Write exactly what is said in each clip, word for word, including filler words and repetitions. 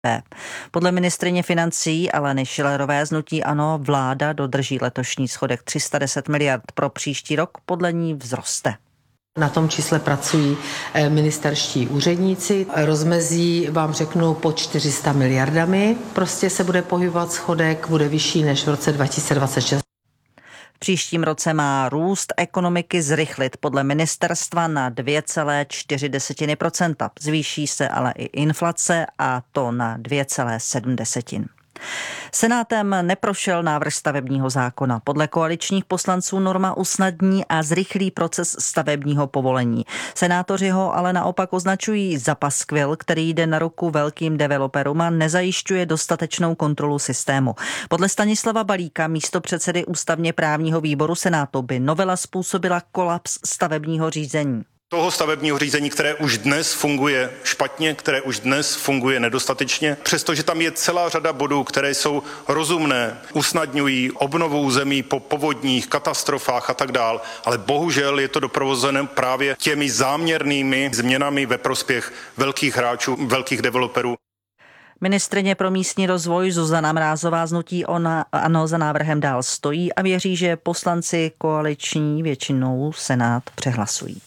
Podle ministryně financí Aleny Schillerové z hnutí ANO vláda dodrží letošní schodek tři sta deset miliard, pro příští rok podle ní vzroste. Na tom čísle pracují ministerští úředníci. Rozmezí vám řeknu pod čtyři sta miliardami. Prostě se bude pohybovat schodek, bude vyšší než v roce dva tisíce dvacet šest. V příštím roce má růst ekonomiky zrychlit podle ministerstva na dvě celé čtyři procenta. Zvýší se ale i inflace a to na dvě celé sedm. Senátem neprošel návrh stavebního zákona. Podle koaličních poslanců norma usnadní a zrychlí proces stavebního povolení. Senátoři ho ale naopak označují za paskvil, který jde na ruku velkým developerům a nezajišťuje dostatečnou kontrolu systému. Podle Stanislava Balíka, místopředsedy ústavně právního výboru Senátu, by novela způsobila kolaps stavebního řízení. Toho stavebního řízení, které už dnes funguje špatně, které už dnes funguje nedostatečně, přestože tam je celá řada bodů, které jsou rozumné, usnadňují obnovu území po povodních, katastrofách a tak dál, ale bohužel je to doprovozené právě těmi záměrnými změnami ve prospěch velkých hráčů, velkých developerů. Ministryně pro místní rozvoj Zuzana Mrázová z hnutí ANO za návrhem dál stojí a věří, že poslanci koaliční většinou Senát přehlasují.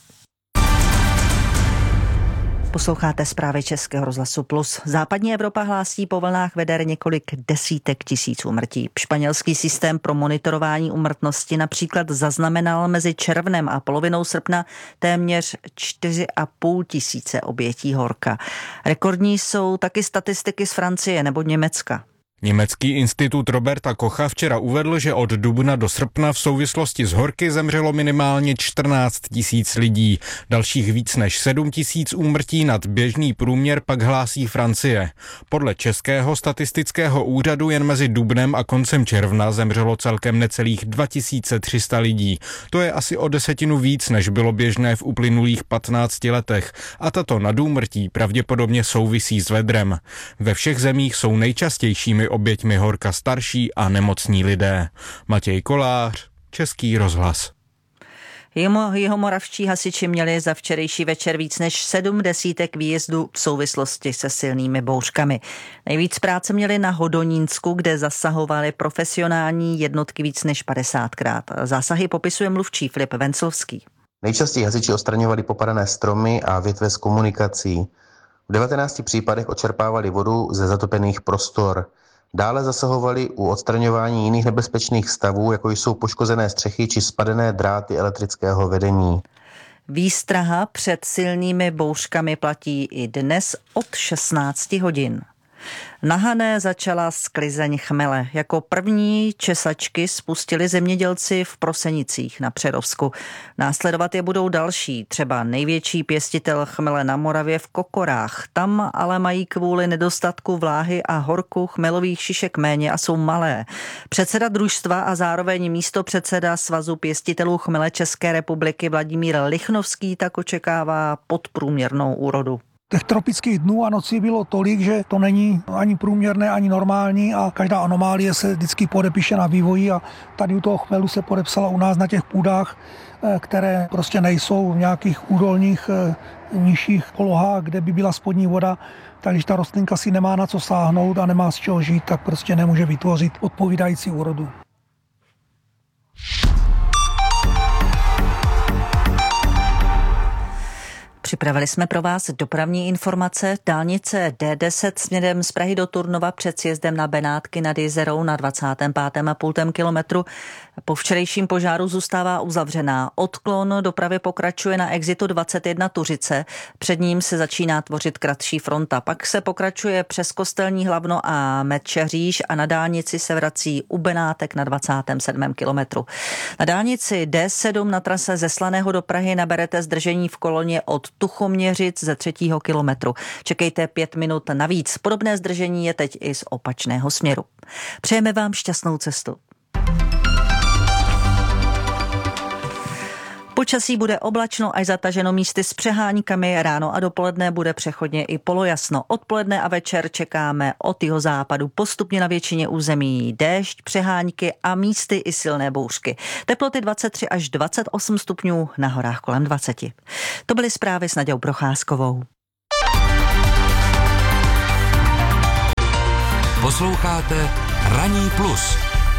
Posloucháte zprávy Českého rozhlasu Plus. Západní Evropa hlásí po vlnách veder několik desítek tisíc úmrtí. Španělský systém pro monitorování úmrtnosti například zaznamenal mezi červnem a polovinou srpna téměř čtyři a půl tisíce obětí horka. Rekordní jsou taky statistiky z Francie nebo Německa. Německý institut Roberta Kocha včera uvedl, že od dubna do srpna v souvislosti s horky zemřelo minimálně čtrnáct tisíc lidí. Dalších víc než sedm tisíc úmrtí nad běžný průměr pak hlásí Francie. Podle Českého statistického úřadu jen mezi dubnem a koncem června zemřelo celkem necelých dva tisíce tři sta lidí. To je asi o desetinu víc, než bylo běžné v uplynulých patnácti letech. A tato nadúmrtí pravděpodobně souvisí s vedrem. Ve všech zemích jsou nejčastějšími oběťmi horka starší a nemocní lidé. Matěj Kolář, Český rozhlas. Jihomoravští hasiči měli za včerejší večer víc než sedm desítek výjezdů v souvislosti se silnými bouřkami. Nejvíc práce měli na Hodonínsku, kde zasahovali profesionální jednotky víc než padesátkrát. Zásahy popisuje mluvčí Filip Venclovský. Nejčastěji hasiči odstraňovali popadané stromy a větve z komunikací. V devatenácti případech odčerpávali vodu ze zatopených prostor. Dále zasahovali u odstraňování jiných nebezpečných stavů, jako jsou poškozené střechy či spadené dráty elektrického vedení. Výstraha před silnými bouřkami platí i dnes od šestnácti hodin. Na Hané začala sklizeň chmele. Jako první česačky spustili zemědělci v Prosenicích na Přerovsku. Následovat je budou další, třeba největší pěstitel chmele na Moravě v Kokorách. Tam ale mají kvůli nedostatku vláhy a horku chmelových šišek méně a jsou malé. Předseda družstva a zároveň místopředseda Svazu pěstitelů chmele České republiky Vladimír Lichnovský tak očekává podprůměrnou úrodu. Těch tropických dnů a nocí bylo tolik, že to není ani průměrné, ani normální a každá anomálie se vždycky podepíše na vývoji a tady u toho chmelu se podepsala u nás na těch půdách, které prostě nejsou v nějakých údolních nižších polohách, kde by byla spodní voda, tak když ta rostlinka si nemá na co sáhnout a nemá z čeho žít, tak prostě nemůže vytvořit odpovídající úrodu. Připravili jsme pro vás dopravní informace. Dálnice D deset směrem z Prahy do Turnova před sjezdem na Benátky nad Jizerou na dvacátém pátém a půl kilometru po včerejším požáru zůstává uzavřená. Odklon dopravy pokračuje na exitu dvacet jedna Tuřice. Před ním se začíná tvořit kratší fronta. Pak se pokračuje přes Kostelní Hlavno a Medčeříž a na dálnici se vrací u Benátek na dvacátém sedmém kilometru. Na dálnici D sedm na trase ze Slaného do Prahy naberete zdržení v koloně od Tuchoměřic ze třetího kilometru. Čekejte pět minut navíc. Podobné zdržení je teď i z opačného směru. Přejeme vám šťastnou cestu. Počasí bude oblačno až zataženo místy s přeháňkami, ráno a dopoledne bude přechodně i polojasno. Odpoledne a večer čekáme od jihozápadu postupně na většině území déšť, přeháňky a místy i silné bouřky. Teploty dvacet tři až dvacet osm stupňů, na horách kolem dvacet. To byly zprávy s Nadějou Procházkovou. Posloucháte Ranní plus.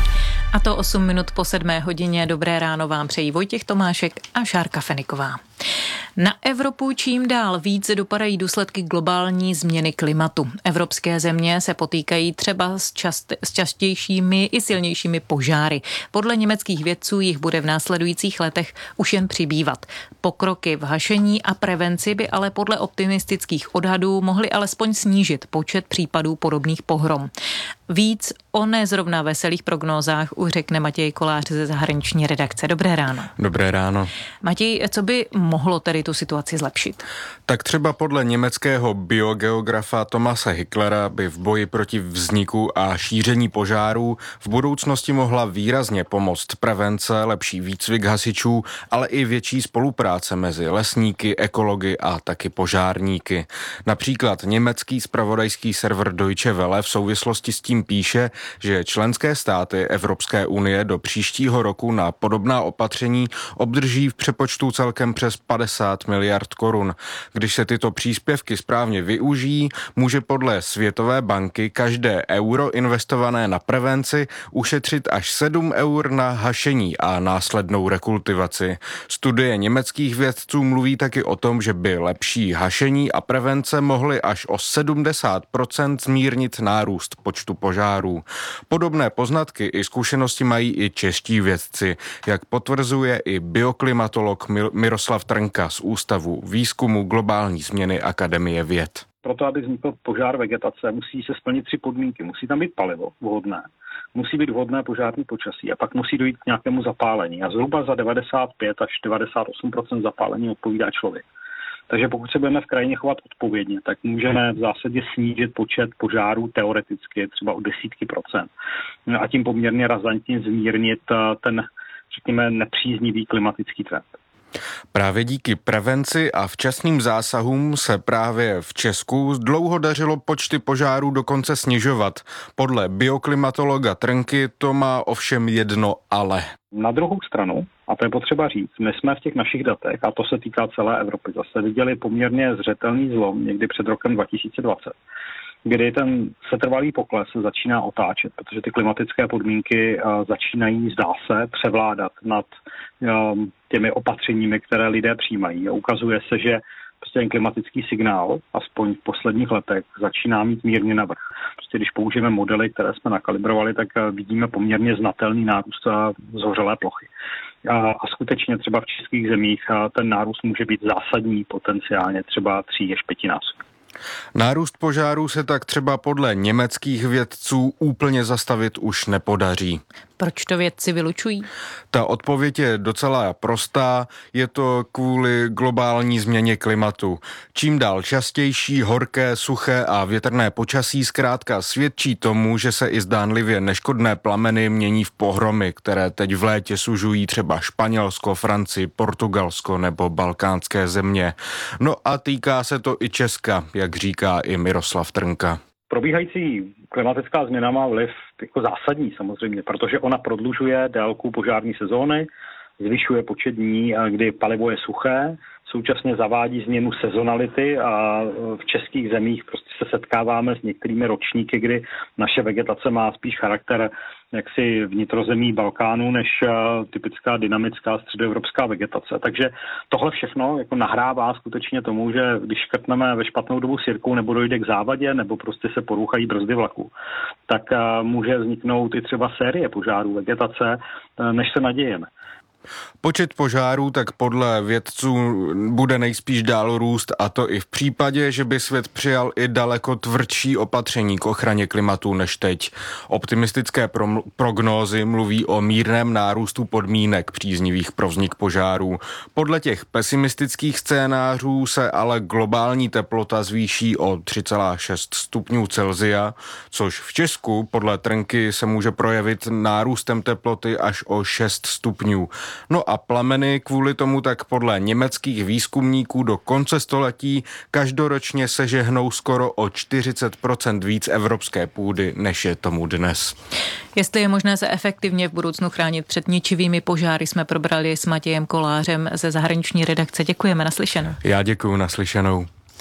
A to osm minut po sedmé hodině. Dobré ráno vám přejí Vojtěch Tomášek a Šárka Feniková. Na Evropu čím dál víc dopadají důsledky globální změny klimatu. Evropské země se potýkají třeba s, čast, s častějšími i silnějšími požáry. Podle německých vědců jich bude v následujících letech už jen přibývat. Pokroky v hašení a prevenci by ale podle optimistických odhadů mohly alespoň snížit počet případů podobných pohrom. Víc o nezrovna veselých prognózách už řekne Matěj Kolář ze zahraniční redakce. Dobré ráno. Dobré ráno. Matěj, co by mohlo tedy tu situaci zlepšit? Tak třeba podle německého biogeografa Thomase Hicklera by v boji proti vzniku a šíření požárů v budoucnosti mohla výrazně pomoct prevence, lepší výcvik hasičů, ale i větší spolupráce mezi lesníky, ekology a taky požárníky. Například německý zpravodajský server Deutsche Welle v souvislosti s tím píše, že členské státy Evropské unie do příštího roku na podobná opatření obdrží v přepočtu celkem přes padesát miliard korun. Když se tyto příspěvky správně využijí, může podle Světové banky každé euro investované na prevenci ušetřit až sedm eur na hašení a následnou rekultivaci. Studie německých vědců mluví taky o tom, že by lepší hašení a prevence mohly až o sedmdesát procent zmírnit nárůst počtu požárů. Podobné poznatky i zkušenosti mají i čeští vědci, jak potvrzuje i bioklimatolog Miroslav Trnka z Ústavu výzkumu globální změny Akademie věd. Proto, aby vznikl požár vegetace, musí se splnit tři podmínky. Musí tam být palivo vhodné, musí být vhodné požární počasí a pak musí dojít k nějakému zapálení. A zhruba za devadesát pět až devadesát osm procent zapálení odpovídá člověk. Takže pokud se budeme v krajině chovat odpovědně, tak můžeme v zásadě snížit počet požárů teoreticky třeba o desítky procent. A tím poměrně razantně zmírnit ten, řekněme, nepříznivý klimatický trend. Právě díky prevenci a včasným zásahům se právě v Česku dlouho dařilo počty požárů dokonce snižovat. Podle bioklimatologa Trnky to má ovšem jedno ale. Na druhou stranu, a to je potřeba říct, my jsme v těch našich datech, a to se týká celé Evropy, zase viděli poměrně zřetelný zlom někdy před rokem dva tisíce dvacet, kdy ten setrvalý pokles se začíná otáčet, protože ty klimatické podmínky uh, začínají, zdá se, převládat nad um, těmi opatřeními, které lidé přijímají. A ukazuje se, že prostě ten klimatický signál, aspoň v posledních letech, začíná mít mírně navrch. Prostě když použijeme modely, které jsme nakalibrovali, tak uh, vidíme poměrně znatelný nárůst uh, zhořelé plochy. A, a skutečně třeba v českých zemích uh, ten nárůst může být zásadní, potenciálně třeba tří až pětinásobný. Nárůst požárů se tak třeba podle německých vědců úplně zastavit už nepodaří. Proč to vědci vylučují? Ta odpověď je docela prostá, je to kvůli globální změně klimatu. Čím dál častější, horké, suché a větrné počasí zkrátka svědčí tomu, že se i zdánlivě neškodné plameny mění v pohromy, které teď v létě sužují třeba Španělsko, Francii, Portugalsko nebo balkánské země. No a týká se to i Česka, jak říká i Miroslav Trnka. Probíhající klimatická změna má vliv jako zásadní samozřejmě, protože ona prodlužuje délku požární sezóny, zvyšuje počet dní, kdy palivo je suché, současně zavádí změnu sezonality a v českých zemích prostě se setkáváme s některými ročníky, kdy naše vegetace má spíš charakter jaksi vnitrozemí Balkánu než typická dynamická středoevropská vegetace. Takže tohle všechno jako nahrává skutečně tomu, že když škrtneme ve špatnou dobu sirkou nebo dojde k závadě nebo prostě se porouchají brzdy vlaku, tak může vzniknout i třeba série požárů vegetace, než se nadějeme. Počet požárů tak podle vědců bude nejspíš dál růst, a to i v případě, že by svět přijal i daleko tvrdší opatření k ochraně klimatu než teď. Optimistické pro- prognózy mluví o mírném nárůstu podmínek příznivých pro vznik požárů. Podle těch pesimistických scénářů se ale globální teplota zvýší o tři celá šest stupňů Celsia, což v Česku podle Trnky se může projevit nárůstem teploty až o šest stupňů. No a plameny kvůli tomu tak podle německých výzkumníků do konce století každoročně sežehnou skoro o čtyřicet procent víc evropské půdy, než je tomu dnes. Jestli je možné se efektivně v budoucnu chránit před ničivými požáry, jsme probrali s Matějem Kolářem ze zahraniční redakce. Děkujeme, naslyšenou. Já děkuju, naslyšenou.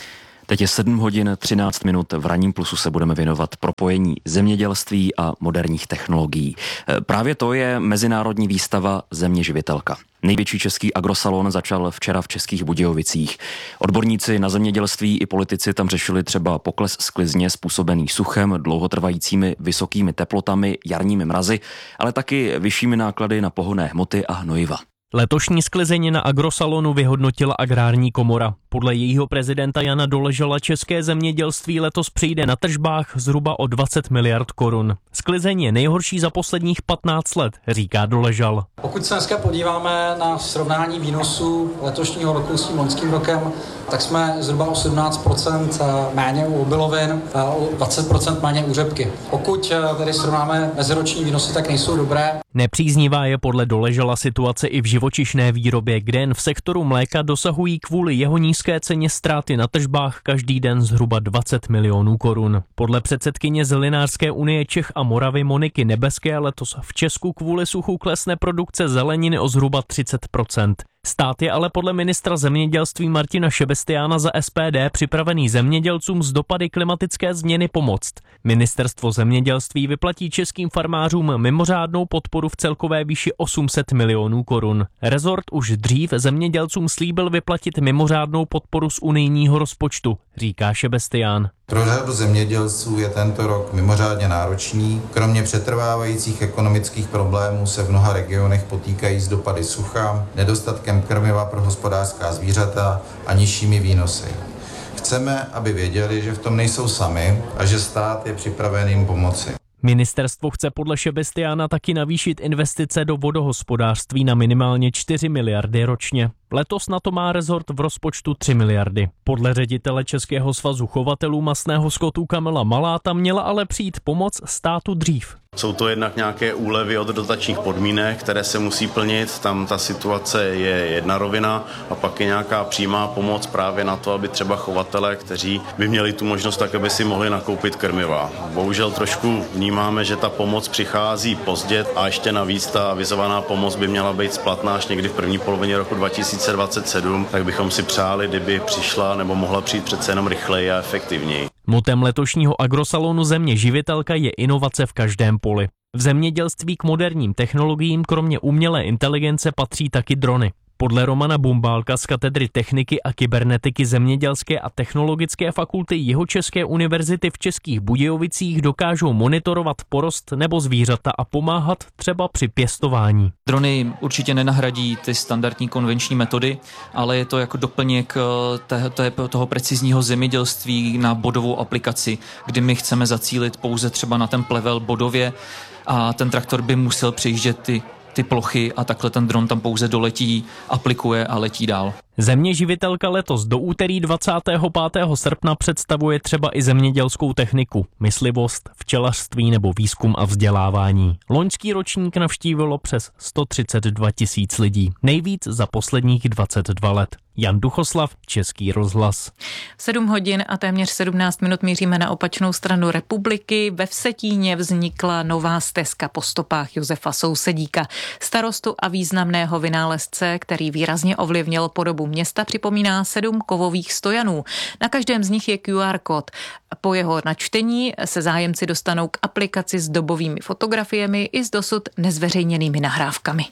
Teď je sedm hodin třináct minut, v Ranním plusu se budeme věnovat propojení zemědělství a moderních technologií. Právě to je mezinárodní výstava Země živitelka. Největší český agrosalon začal včera v Českých Budějovicích. Odborníci na zemědělství i politici tam řešili třeba pokles sklizně způsobený suchem, dlouhotrvajícími vysokými teplotami, jarními mrazy, ale taky vyššími náklady na pohonné hmoty a hnojiva. Letošní sklizeň na agrosalonu vyhodnotila Agrární komora. Podle jejího prezidenta Jana Doležala české zemědělství letos přijde na tržbách zhruba o dvacet miliard korun. Sklizeň je nejhorší za posledních patnáct let, říká Doležal. Pokud se dneska podíváme na srovnání výnosů letošního roku s tím loňským rokem, tak jsme zhruba o sedmnáct procent méně u obilovin a o dvacet procent méně u řepky. Pokud tedy srovnáme meziroční výnosy, tak nejsou dobré. Nepříznivá je podle Doležala situace i v živočišné výrobě, kde jen v sektoru mléka dosahují kvůli jeho nízké ceně ztráty na tržbách každý den zhruba dvacet milionů korun. Podle předsedkyně Zelinářské unie Čech a Moravy Moniky Nebeské letos v Česku kvůli suchu klesne produkce zeleniny o zhruba třicet procent. Stát je ale podle ministra zemědělství Martina Šebestiána za S P D připravený zemědělcům z dopady klimatické změny pomoct. Ministerstvo zemědělství vyplatí českým farmářům mimořádnou podporu v celkové výši osm set milionů korun. Rezort už dřív zemědělcům slíbil vyplatit mimořádnou podporu z unijního rozpočtu, říká Šebestián. Pro řadu zemědělců je tento rok mimořádně náročný. Kromě přetrvávajících ekonomických problémů se v mnoha regionech potýkají s dopady sucha, nedostatkem krmiva pro hospodářská zvířata a nižšími výnosy. Chceme, aby věděli, že v tom nejsou sami a že stát je připraven jim pomoci. Ministerstvo chce podle Šebestiána taky navýšit investice do vodohospodářství na minimálně čtyři miliardy ročně. Letos na to má rezort v rozpočtu tři miliardy. Podle ředitele Českého svazu chovatelů masného skotu Kamila Maláta měla ale přijít pomoc státu dřív. Jsou to jednak nějaké úlevy od dotačních podmínek, které se musí plnit, tam ta situace je jedna rovina a pak je nějaká přímá pomoc právě na to, aby třeba chovatelé, kteří by měli tu možnost, tak aby si mohli nakoupit krmiva. Bohužel trošku vnímáme, že ta pomoc přichází pozdě a ještě navíc ta avizovaná pomoc by měla být splatná až někdy v první polovině roku dva tisíce dvacet sedm, tak bychom si přáli, kdyby přišla nebo mohla přijít přece jenom rychleji a efektivněji. Motem letošního agrosalonu Země živitelka je inovace v každém poli. V zemědělství k moderním technologiím kromě umělé inteligence patří taky drony. Podle Romana Bumbálka z katedry techniky a kybernetiky Zemědělské a technologické fakulty Jihočeské univerzity v Českých Budějovicích dokážou monitorovat porost nebo zvířata a pomáhat třeba při pěstování. Drony určitě nenahradí ty standardní konvenční metody, ale je to jako doplněk toho precizního zemědělství na bodovou aplikaci, kdy my chceme zacílit pouze třeba na ten plevel bodově a ten traktor by musel přejíždět ty ty plochy a takhle ten dron tam pouze doletí, aplikuje a letí dál. Země živitelka letos do úterý dvacátého pátého srpna představuje třeba i zemědělskou techniku, myslivost, včelařství nebo výzkum a vzdělávání. Loňský ročník navštívilo přes sto třicet dva tisíc lidí, nejvíc za posledních dvacet dva let. Jan Duchoslav, Český rozhlas. sedm hodin a téměř sedmnáct minut míříme na opačnou stranu republiky. Ve Vsetíně vznikla nová stezka po stopách Josefa Sousedíka, starostu a významného vynálezce, který výrazně ovlivnil podobu města, připomíná sedm kovových stojanů. Na každém z nich je Q R kód. Po jeho načtení se zájemci dostanou k aplikaci s dobovými fotografiemi i s dosud nezveřejněnými nahrávkami.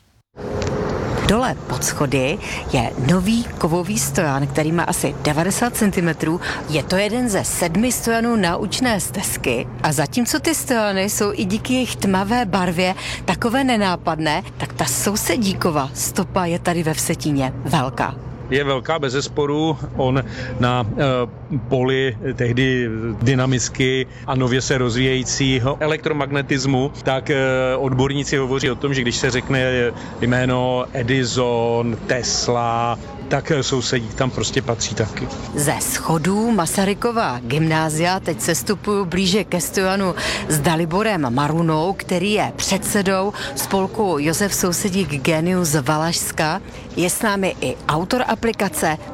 Dole pod schody je nový kovový stojan, který má asi devadesát centimetrů. Je to jeden ze sedmi stojanů naučné stezky a zatímco ty stojany jsou i díky jejich tmavé barvě takové nenápadné, tak ta Sousedíkova stopa je tady ve Vsetíně velká. Je velká bezesporu, on na e, poli tehdy dynamicky a nově se rozvíjejícího elektromagnetismu, tak e, odborníci hovoří o tom, že když se řekne jméno Edison, Tesla, tak Sousedík tam prostě patří taky. Ze schodů Masarykova gymnázia teď sestupuju blíže ke stojanu s Daliborem Marunou, který je předsedou spolku Josef Sousedík Genius z Valašska. Je s námi i autor aplikace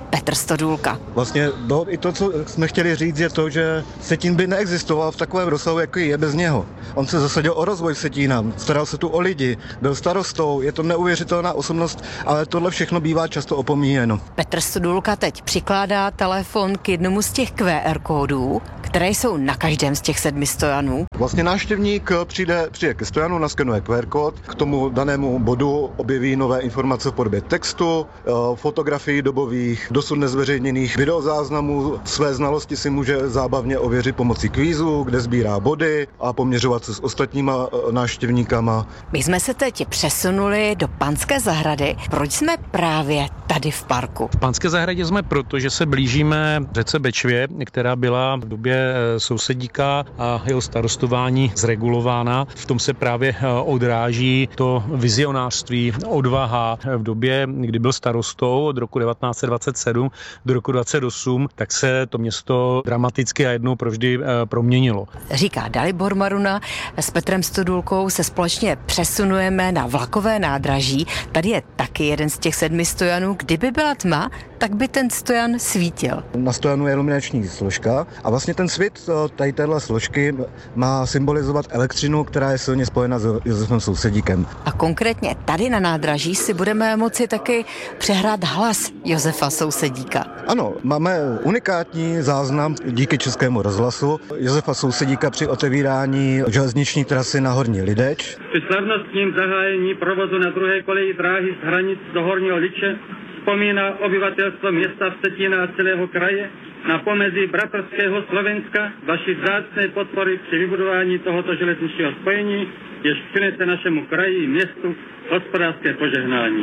Petr Stodůlka. Vlastně no, i to, co jsme chtěli říct, je to, že Vsetín by neexistoval v takovém rozsahu, jaký je bez něho. On se zasadil o rozvoj Vsetína, staral se tu o lidi, byl starostou, je to neuvěřitelná osobnost, ale tohle všechno bývá často opomíjeno. Petr Stodůlka teď přikládá telefon k jednomu z těch Q R kódů, které jsou na každém z těch sedmi stojanů. Vlastně návštěvník přijde, přijde ke stojanu, naskenuje Q R kód, k tomu danému bodu objeví nové informace v podobě textu, fotografií dobových, dosud nezveřejněných videozáznamů. Své znalosti si může zábavně ověřit pomocí kvízu, kde sbírá body a poměřovat se s ostatníma návštěvníkama. My jsme se teď přesunuli do Panské zahrady. Proč jsme právě tady v parku? V Panské zahradě jsme proto, že se blížíme řece Bečvě, která byla v době sousedíka a jeho starostování zregulována. V tom se právě odráží to vizionářství, odvaha. V době, kdy byl starostou od roku devatenáct set dvacet sedm do roku dvacet osm, tak se to město dramaticky a jednou provždy proměnilo. Říká Dalibor Maruna. S Petrem Stodůlkou se společně přesunujeme na vlakové nádraží. Tady je taky jeden z těch sedmi stojanů. Kdyby byla tma, tak by ten stojan svítil. Na stojanu je iluminační složka a vlastně ten svit tady téhle složky má symbolizovat elektřinu, která je silně spojena s Josefem Sousedíkem. A konkrétně tady na nádraží si budeme moci taky přehrát hlas Josefa Sousedíka. Ano, máme unikátní záznam díky Českému rozhlasu Josefa Sousedíka při otevírání železniční trasy na Horní Lideč. Při slavnostním zahájení provozu na druhé koleji dráhy z hranic do Horního Liče vzpomíná obyvatelstvo města Vsetína a celého kraje na pomezí bratrského Slovenska vaší vzácné podpory při vybudování tohoto železničního spojení, jež přinese našemu kraji i městu hospodářské požehnání.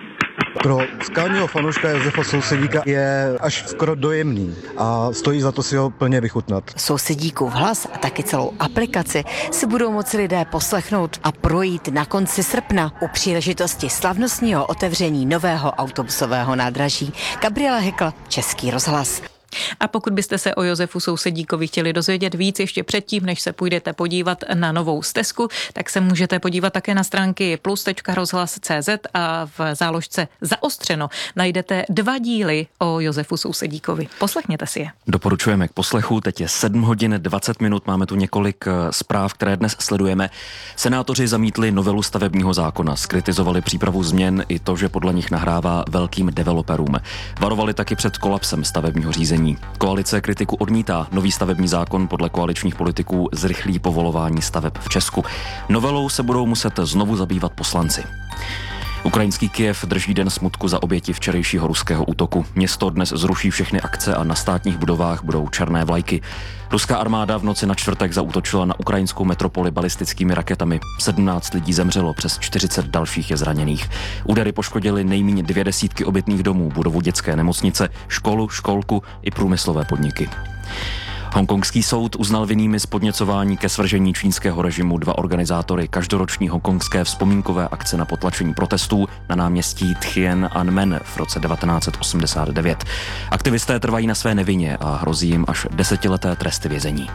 Pro skalního fanouška Josefa Sousedíka je až skoro dojemný a stojí za to si ho plně vychutnat. Sousedíkův hlas a taky celou aplikaci si budou moci lidé poslechnout a projít na konci srpna u příležitosti slavnostního otevření nového autobusového nádraží. Gabriela Hekl, Český rozhlas. A pokud byste se o Josefu Sousedíkovi chtěli dozvědět víc ještě předtím, než se půjdete podívat na novou stezku, tak se můžete podívat také na stránky plus tečka rozhlas tečka cé zet a v záložce Zaostřeno najdete dva díly o Josefu Sousedíkovi. Poslechněte si je. Doporučujeme k poslechu. Teď je sedm hodin dvacet minut. Máme tu několik zpráv, které dnes sledujeme. Senátoři zamítli novelu stavebního zákona, skritizovali přípravu změn i to, že podle nich nahrává velkým developerům. Varovali taky před kolapsem stavebního řízení. Koalice kritiku odmítá. Nový stavební zákon podle koaličních politiků zrychlí povolování staveb v Česku. Novelou se budou muset znovu zabývat poslanci. Ukrajinský Kyjev drží den smutku za oběti včerejšího ruského útoku. Město dnes zruší všechny akce a na státních budovách budou černé vlajky. Ruská armáda v noci na čtvrtek zaútočila na ukrajinskou metropoli balistickými raketami. sedmnáct lidí zemřelo, přes čtyřicet dalších je zraněných. Údery poškodily nejméně dvě desítky obytných domů, budovu dětské nemocnice, školu, školku i průmyslové podniky. Hongkongský soud uznal vinnými z podněcování ke svržení čínského režimu dva organizátory každoroční hongkongské vzpomínkové akce na potlačení protestů na náměstí Tiananmen v roce devatenáct set osmdesát devět. Aktivisté trvají na své nevině a hrozí jim až desetileté tresty vězení.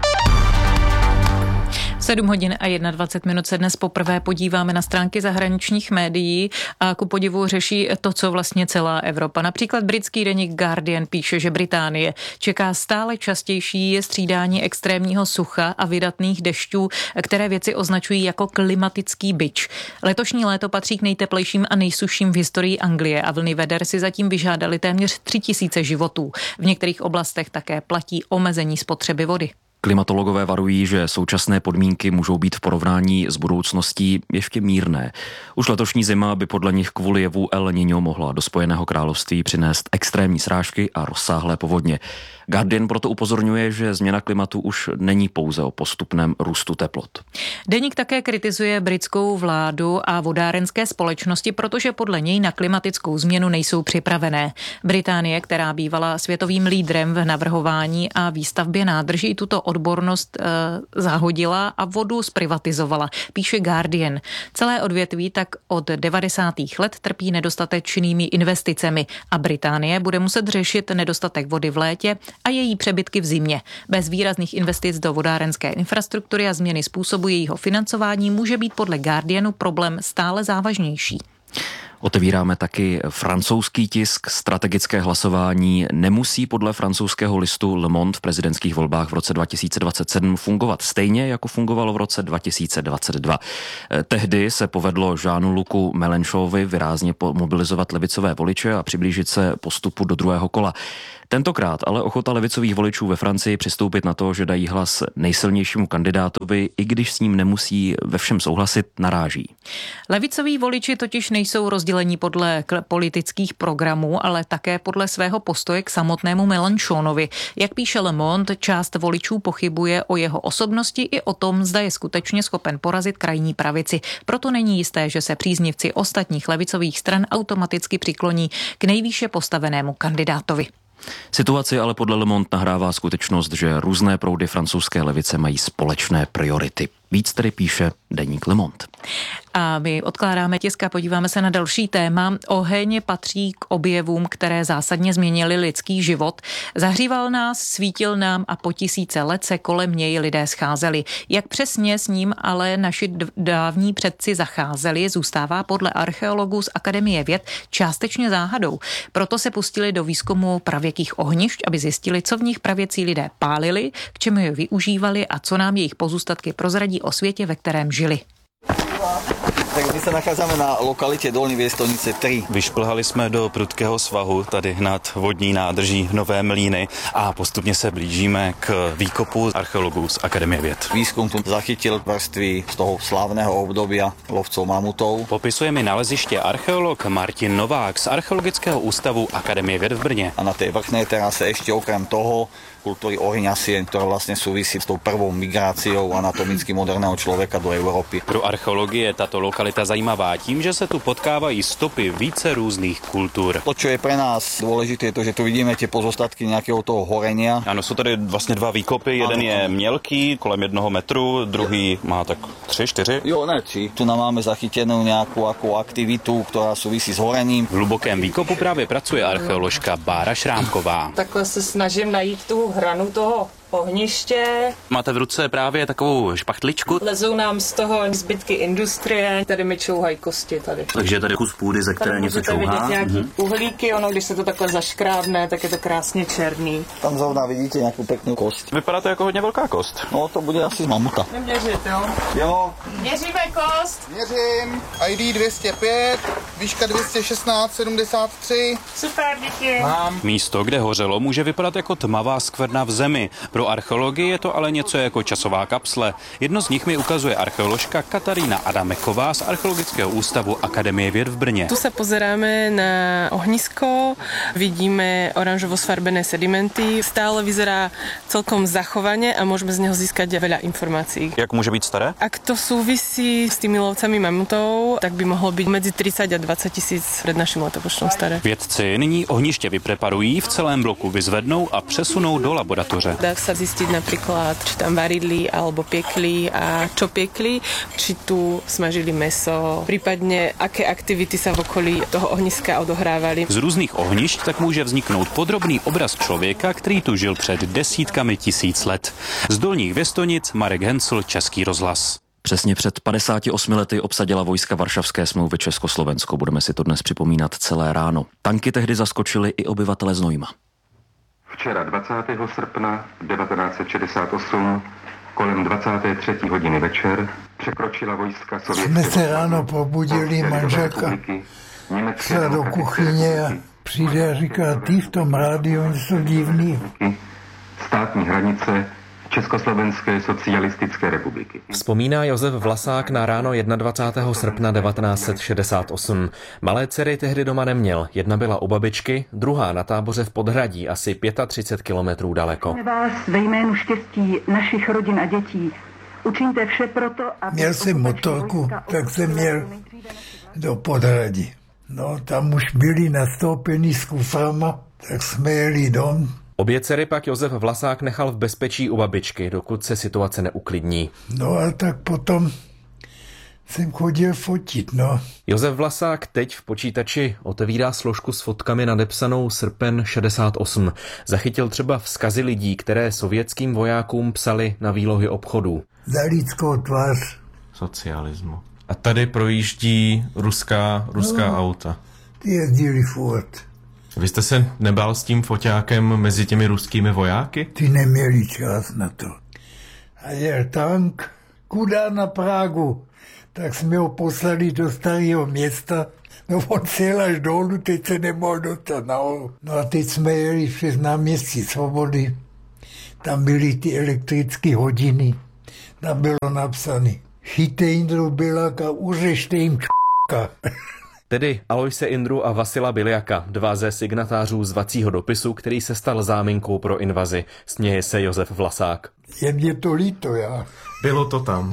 sedm hodin a dvacet jedna minut se dnes poprvé podíváme na stránky zahraničních médií a ku podivu řeší to, co vlastně celá Evropa. Například britský deník Guardian píše, že Británie čeká stále častější střídání extrémního sucha a vydatných dešťů, které vědci označují jako klimatický bič. Letošní léto patří k nejteplejším a nejsušším v historii Anglie a vlny veder si zatím vyžádali téměř tři tisíce životů. V některých oblastech také platí omezení spotřeby vody. Klimatologové varují, že současné podmínky můžou být v porovnání s budoucností ještě mírné. Už letošní zima by podle nich kvůli jevu El Niño mohla do Spojeného království přinést extrémní srážky a rozsáhlé povodně. Guardian proto upozorňuje, že změna klimatu už není pouze o postupném růstu teplot. Deník také kritizuje britskou vládu a vodárenské společnosti, protože podle něj na klimatickou změnu nejsou připravené. Británie, která bývala světovým lídrem v navrhování a výstavbě nádrží, tuto odbornost e, zahodila a vodu zprivatizovala, píše Guardian. Celé odvětví tak od devadesátých let trpí nedostatečnými investicemi a Británie bude muset řešit nedostatek vody v létě a její přebytky v zimě. Bez výrazných investic do vodárenské infrastruktury a změny způsobu jejího financování může být podle Guardianu problém stále závažnější. Otevíráme taky francouzský tisk. Strategické hlasování nemusí podle francouzského listu Le Monde v prezidentských volbách v roce dva tisíce dvacet sedm fungovat stejně, jako fungovalo v roce dva tisíce dvacet dva. Tehdy se povedlo Jeanu-Lucu Mélenchonovi vyrázně mobilizovat levicové voliče a přiblížit se postupu do druhého kola. Tentokrát ale ochota levicových voličů ve Francii přistoupit na to, že dají hlas nejsilnějšímu kandidátovi, i když s ním nemusí ve všem souhlasit, naráží. Levicoví voliči totiž nejsou rozdělení podle politických programů, ale také podle svého postoje k samotnému Mélenchonovi. Jak píše Le Monde, část voličů pochybuje o jeho osobnosti i o tom, zda je skutečně schopen porazit krajní pravici. Proto není jisté, že se příznivci ostatních levicových stran automaticky přikloní k nejvýše postavenému kandidátovi. Situaci ale podle Le Monde nahrává skutečnost, že různé proudy francouzské levice mají společné priority. Víc tedy píše deník Le Monde. A my odkládáme tisk a podíváme se na další téma. Oheň patří k objevům, které zásadně změnily lidský život. Zahříval nás, svítil nám a po tisíce let se kolem něj lidé scházeli. Jak přesně s ním ale naši dávní předci zacházeli, zůstává podle archeologů z Akademie věd částečně záhadou. Proto se pustili do výzkumu pravěkých ohnišť, aby zjistili, co v nich pravěcí lidé pálili, k čemu je využívali a co nám jejich pozůstatky prozradí o světě, ve kterém žili. Tak my se nacházíme na lokalitě Dolní Věstonice tři. Vyšplhali jsme do prudkého svahu tady nad vodní nádrží Nové Mlýny a postupně se blížíme k výkopu archeologů z Akademie věd. Výzkum tu zachytil vrstvy z toho slávného obdobia lovcov mamutov. Popisuje mi naleziště archeolog Martin Novák z Archeologického ústavu Akademie věd v Brně. A na té vrchné terase ještě okrem toho kultúry ohňasien, ktorá vlastne súvisí s tou prvou migráciou anatomicky moderného člověka do Evropy. Pro archeologii je tato lokalita zajímavá tím, že se tu potkávají stopy více různých kultur. To, čo je pre nás dôležité, je to, že tu vidíme tie pozostatky nějakého toho horenia. Ano, jsou tady vlastně dva výkopy, jeden ano, je ano. mělký, kolem jednoho metru, druhý má tak tři, čtyři. Jo, ne, tři. Tu nám máme zachytenou nějakou ako aktivitu, která souvisí s horením. V hlubokém výkopu právě pracuje archeoložka Bára Šrámková. Takhle se snažím najít tu hranu toho ohniště. Máte v ruce právě takovou špachtličku. Lezou nám z toho zbytky industrie, tady mi čouhají kosti tady. Takže tady kus půdy, ze které něco čouhá. Tady můžete vidět nějaký uhlíky, ono, když se to takhle zaškrábne, tak je to krásně černý. Tam zrovna vidíte nějakou pěknou kost. Vypadá to jako hodně velká kost. No, to bude asi z mamuta. Neměřit, jo? Jo. Měříme kost. Měřím. I D dvě stě pět, výška dvě stě šestnáct sedmdesát tři. Super, díky. Mám. Místo, kde hořelo, může vypadat jako tmavá skvrna v zemi. Pro archeologii je to ale něco jako časová kapsle. Jedno z nich mi ukazuje archeoložka Katarína Adameková z Archeologického ústavu Akademie věd v Brně. Tu se pozeráme na ohnisko, vidíme oranžovo sfarbené sedimenty, stále vyzerá celkom zachovane a môžeme z neho získať veľa informácií. Jak může být staré? Ak to súvisí s tými lovcami mamutov, tak by mohlo byť medzi tridsať a dvadsať tisíc pred naším letopočtom staré. Vědci nyní ohniště vypreparují, v celém bloku vyzvednou a přesunou do laboratoře. Dá sa zistiť napríklad, či tam varili alebo piekli a čo piekli, či tu smažili meso, prípadne aké aktivity sa v okolí toho ohniska odohrávali. Z různých ohnišť tak může vzniknout podrobný obraz člověka, který tu žil před desítkami tisíc let. Z Dolních Věstonic Marek Hencl, Český rozhlas. Přesně před padesáti osmi lety obsadila vojska Varšavské smlouvy Československo. Budeme si to dnes připomínat celé ráno. Tanky tehdy zaskočili i obyvatele Znojma. Včera dvacátého srpna devatenáct set šedesát osm kolem dvacáté třetí hodiny večer překročila vojska sovětského... Jsme se ráno probudili, manželka šla do kuchyně a přijde a říká, ty v tom rádiu něco divný. Státní hranice Československé socialistické republiky. Vzpomíná Josef Vlasák na ráno dvacátého prvního srpna devatenáct set šedesát osm. Malé dcery tehdy doma neměl. Jedna byla u babičky, druhá na táboře v Podhradí, asi třicet pět kilometrů daleko. Vás ve jménu štěstí našich rodin a dětí učiňte vše proto, aby... Měl jsem motorku, tak jsem měl do Podhradí. No, tam už byli nastoupení s kuframa, tak jsme jeli dom. Obě dcery pak Josef Vlasák nechal v bezpečí u babičky, dokud se situace neuklidní. No a tak potom jsem chodil fotit, no. Josef Vlasák teď v počítači otevírá složku s fotkami nadepsanou srpen šedesát osm. Zachytil třeba vzkazy lidí, které sovětským vojákům psali na výlohy obchodů. Za lidskou tvář. Socialismu. A tady projíždí ruská, ruská no, auta. Ty jezdili furt. Vy jste se nebál s tím foťákem mezi těmi ruskými vojáky? Ty neměli čas na to. A jel tank, kuda na Prahu. Tak jsme ho poslali do starého města. No on sjel až dolů, teď se nemohl dostat nahoru. No a teď jsme jeli přes náměstí Svobody. Tam byly ty elektrické hodiny. Tam bylo napsané: chyťte Jindru Biľaka, uřešte jim č***ka. Tedy Alojse Indru a Vasila Biľaka, dva ze signatářů zvacího dopisu, který se stal záminkou pro invazi. Směje se Josef Vlasák. Je mě to líto, já. Bylo to tam.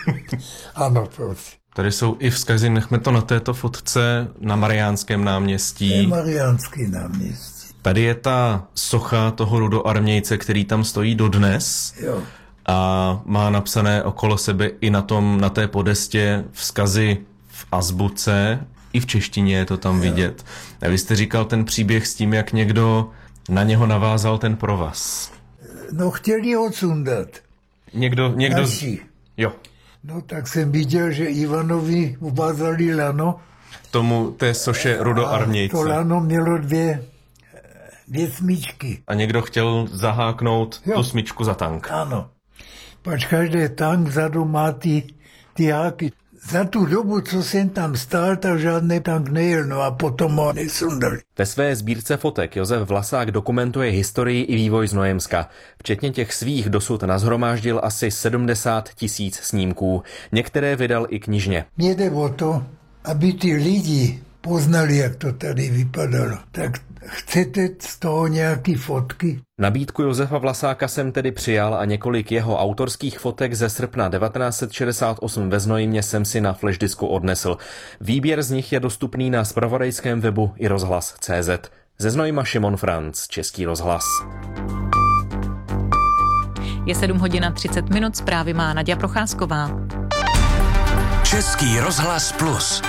Ano, prosím. Tady jsou i vzkazy, nechme to na této fotce, na Mariánském náměstí. Je Mariánský náměstí. Tady je ta socha toho rudoarmějce, který tam stojí dodnes. Jo. A má napsané okolo sebe i na tom, na té podestě vzkazy v azbuce, i v češtině je to tam jo. vidět. A vy jste říkal ten příběh s tím, jak někdo na něho navázal ten provaz. No chtěli ho sundat. Někdo, někdo... Naši. Jo. No tak jsem viděl, že Ivanovi uvázali lano. Tomu té soše rudoarmějce. A to lano mělo dvě, dvě smyčky. A někdo chtěl zaháknout jo. tu smyčku za tank. Ano. Pač každý tank vzadu má ty, ty háky. Za tu dobu, co jsem tam stál, tak žádný tank nejel, no a potom ho nesundali. Ve své sbírce fotek Josef Vlasák dokumentuje historii i vývoj Znojemska. Včetně těch svých dosud nashromáždil asi sedmdesát tisíc snímků. Některé vydal i knižně. Mně jde o to, aby ty lidi poznali, jak to tady vypadalo. Tak chcete z toho nějaký fotky? Nabídku Josefa Vlasáka jsem tedy přijal a několik jeho autorských fotek ze srpna devatenáct set šedesát osm ve Znojmě jsem si na flashdisku odnesl. Výběr z nich je dostupný na zpravodajském webu i rozhlas tečka cé zet. Ze Znojma Šimon Franc, Český rozhlas. Je sedm hodin a třicet minut, zprávy má Naďa Procházková. Český rozhlas plus.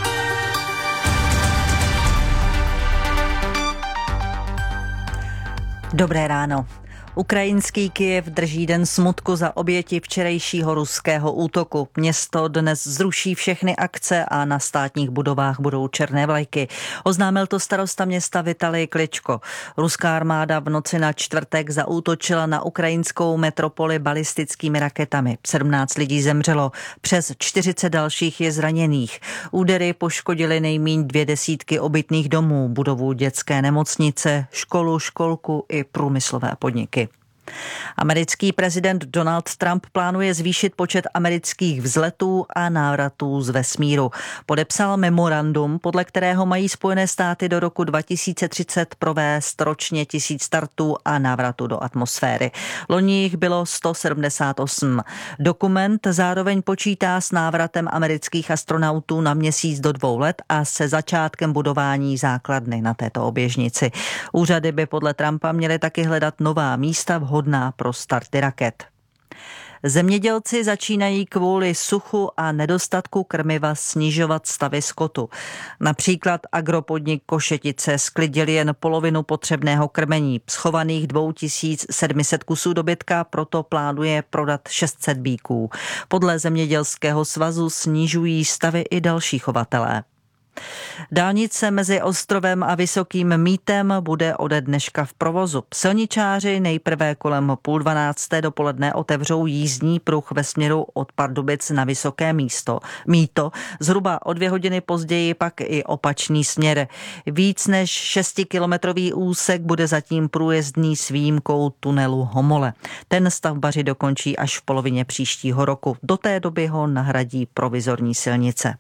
Dobré ráno. Ukrajinský Kyjev drží den smutku za oběti včerejšího ruského útoku. Město dnes zruší všechny akce a na státních budovách budou černé vlajky. Oznámil to starosta města Vitalij Kličko. Ruská armáda v noci na čtvrtek zaútočila na ukrajinskou metropoli balistickými raketami. sedmnáct lidí zemřelo, přes čtyřicet dalších je zraněných. Údery poškodily nejmíň dvě desítky obytných domů, budovu dětské nemocnice, školu, školku i průmyslové podniky. Americký prezident Donald Trump plánuje zvýšit počet amerických vzletů a návratů z vesmíru. Podepsal memorandum, podle kterého mají Spojené státy do roku dva tisíce třicet provést ročně tisíc startů a návratů do atmosféry. Loni jich bylo sto sedmdesát osm. Dokument zároveň počítá s návratem amerických astronautů na měsíc do dvou let a se začátkem budování základny na této oběžnici. Úřady by podle Trumpa měly taky hledat nová místa vhodná pro starty raket. Zemědělci začínají kvůli suchu a nedostatku krmiva snižovat stavy skotu. Například agropodnik Košetice sklidil jen polovinu potřebného krmení. Schovaných dva tisíce sedm set kusů dobytka proto plánuje prodat šest set býků. Podle Zemědělského svazu snižují stavy i další chovatelé. Dálnice mezi Ostrovem a Vysokým Mýtem bude ode dneška v provozu. Silničáři nejprve kolem půl dvanácté dopoledne otevřou jízdní pruh ve směru od Pardubic na Vysoké místo. Mýto, zhruba o dvě hodiny později pak i opačný směr. Víc než šestikilometrový úsek bude zatím průjezdný s výjimkou tunelu Homole. Ten stavbaři dokončí až v polovině příštího roku. Do té doby ho nahradí provizorní silnice.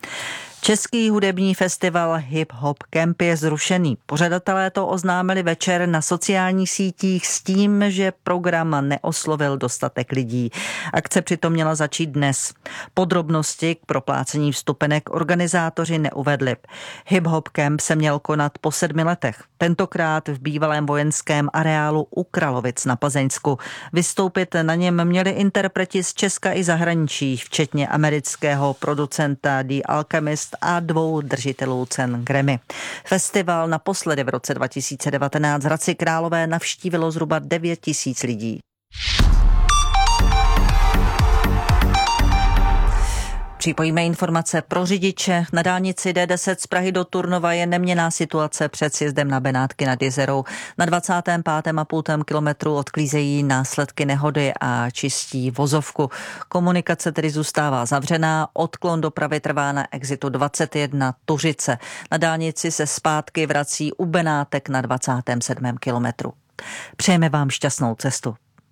Český hudební festival Hip Hop Camp je zrušený. Pořadatelé to oznámili večer na sociálních sítích s tím, že program neoslovil dostatek lidí. Akce přitom měla začít dnes. Podrobnosti k proplácení vstupenek organizátoři neuvedli. Hip Hop Camp se měl konat po sedmi letech. Tentokrát v bývalém vojenském areálu u Kralovic na Plzeňsku. Vystoupit na něm měli interpreti z Česka i zahraničí, včetně amerického producenta The Alchemist a dvou držitelů cen Grammy. Festival naposledy v roce dva tisíce devatenáct v Hradci Králové navštívilo zhruba devět tisíc lidí. Připojíme informace pro řidiče. Na dálnici D deset z Prahy do Turnova je neměnná situace před sjezdem na Benátky nad Jizerou. Na dvacátém pátém a půl kilometru odklízejí následky nehody a čistí vozovku. Komunikace tedy zůstává zavřená. Odklon dopravy trvá na exitu dvacet jedna Tuřice. Na dálnici se zpátky vrací u Benátek na dvacátém sedmém kilometru. Přejeme vám šťastnou cestu.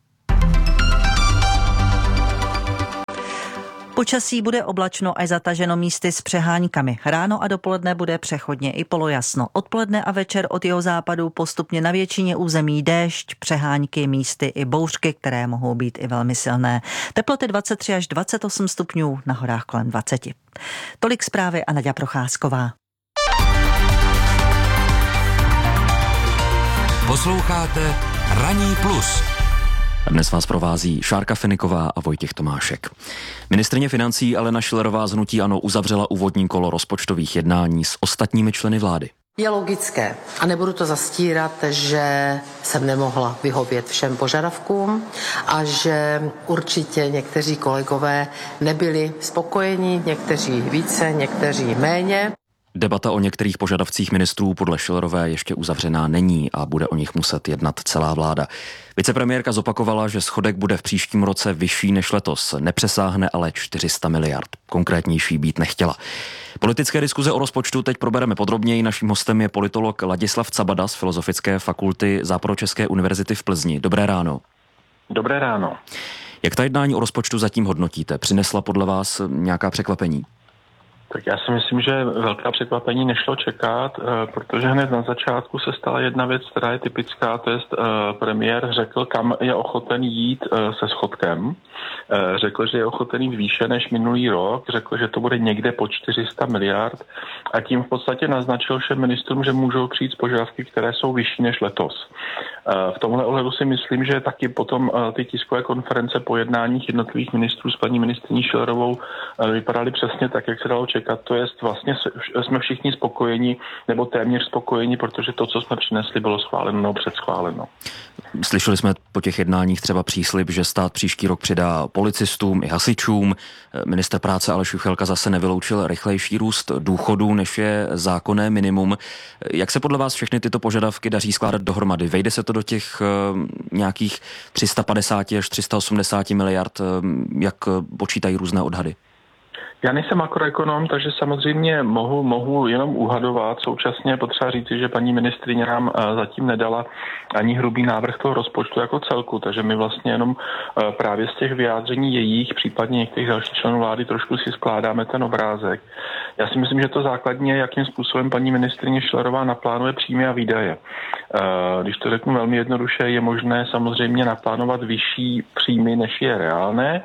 Počasí bude oblačno až zataženo místy s přeháňkami. Ráno a dopoledne bude přechodně i polojasno. Odpoledne a večer od jihozápadu postupně na většině území déšť, přeháňky, místy i bouřky, které mohou být i velmi silné. Teploty dvacet tři až dvacet osm stupňů, na horách kolem dvacet. Tolik zprávy a Naďa Procházková. Posloucháte Ranní plus. Dnes vás provází Šárka Feniková a Vojtěch Tomášek. Ministryně financí Alena Schillerová z hnutí ANO uzavřela úvodní kolo rozpočtových jednání s ostatními členy vlády. Je logické, a nebudu to zastírat, že jsem nemohla vyhovět všem požadavkům a že určitě někteří kolegové nebyli spokojeni, někteří více, někteří méně. Debata o některých požadavcích ministrů podle Schillerové ještě uzavřená není a bude o nich muset jednat celá vláda. Vicepremiérka zopakovala, že schodek bude v příštím roce vyšší než letos. Nepřesáhne ale čtyři sta miliard. Konkrétnější být nechtěla. Politické diskuze o rozpočtu teď probereme podrobněji. Naším hostem je politolog Ladislav Cabada z Filozofické fakulty Západočeské univerzity v Plzni. Dobré ráno. Dobré ráno. Jak ta jednání o rozpočtu zatím hodnotíte? Přinesla podle vás nějaká překvapení? Tak já si myslím, že velká překvapení nešlo čekat, protože hned na začátku se stala jedna věc, která je typická, to je premiér řekl, kam je ochoten jít se schodkem. Řekl, že je ochoten jít výše než minulý rok, řekl, že to bude někde po čtyři sta miliard a tím v podstatě naznačil všem ministrům, že můžou přijít z požadavky, které jsou vyšší než letos. V tomhle ohledu si myslím, že taky potom ty tiskové konference po jednáních jednotlivých ministrů s paní ministryní Schillerovou vypadaly přesně tak, jak se dalo čekat. To jest vlastně jsme všichni spokojeni, nebo téměř spokojeni, protože to, co jsme přinesli, bylo schváleno nebo předschváleno. Slyšeli jsme po těch jednáních třeba příslib, že stát příští rok přidá policistům i hasičům. Ministr práce Aleš Juchelka zase nevyloučil rychlejší růst důchodů, než je zákonné minimum. Jak se podle vás všechny tyto požadavky daří skládat dohromady? Vejde se to do těch nějakých tři sta padesát až tři sta osmdesát miliard, jak počítají různé odhady? Já nejsem makroekonom, takže samozřejmě mohu, mohu jenom uhadovat. Současně je potřeba říci, že paní ministryně nám zatím nedala ani hrubý návrh toho rozpočtu jako celku, takže my vlastně jenom právě z těch vyjádření jejich, případně některých dalších členů vlády trošku si skládáme ten obrázek. Já si myslím, že to základní je, jakým způsobem paní ministryně Schillerová naplánuje příjmy a výdaje. Když to řeknu velmi jednoduše, je možné samozřejmě naplánovat vyšší příjmy, než je reálné,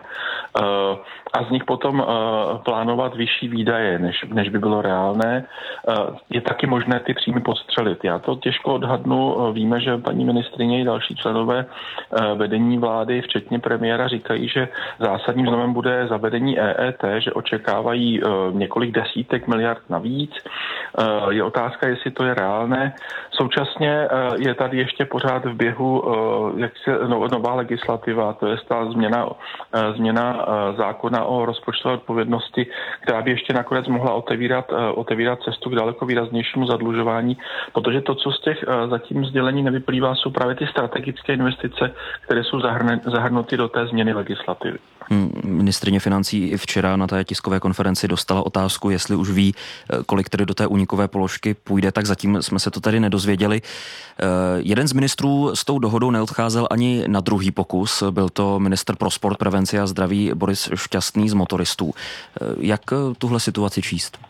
a z nich potom plánovat vyšší výdaje, než, než by bylo reálné. Je taky možné ty příjmy podstřelit. Já to těžko odhadnu. Víme, že paní ministryně i další členové vedení vlády, včetně premiéra, říkají, že zásadním znamenem bude zavedení E E T, že očekávají několik desítek miliard navíc. Je otázka, jestli to je reálné. Současně je tady ještě pořád v běhu jak se, no, nová legislativa, to je ta změna, změna zákona o rozpočtové odpovědnosti, která by ještě nakonec mohla otevírat, otevírat cestu k daleko výraznějšímu zadlužování, protože to, co z těch zatím sdělení nevyplývá, jsou právě ty strategické investice, které jsou zahrnuty do té změny legislativy. Ministryně financí i včera na té tiskové konferenci dostala otázku, jestli už ví, kolik tedy do té únikové položky půjde, tak zatím jsme se to tady nedozvěděli. Jeden z ministrů s tou dohodou neodcházel ani na druhý pokus. Byl to ministr pro sport, prevenci a zdraví Boris Šťastný z motoristů. Jak tuhle situaci číst?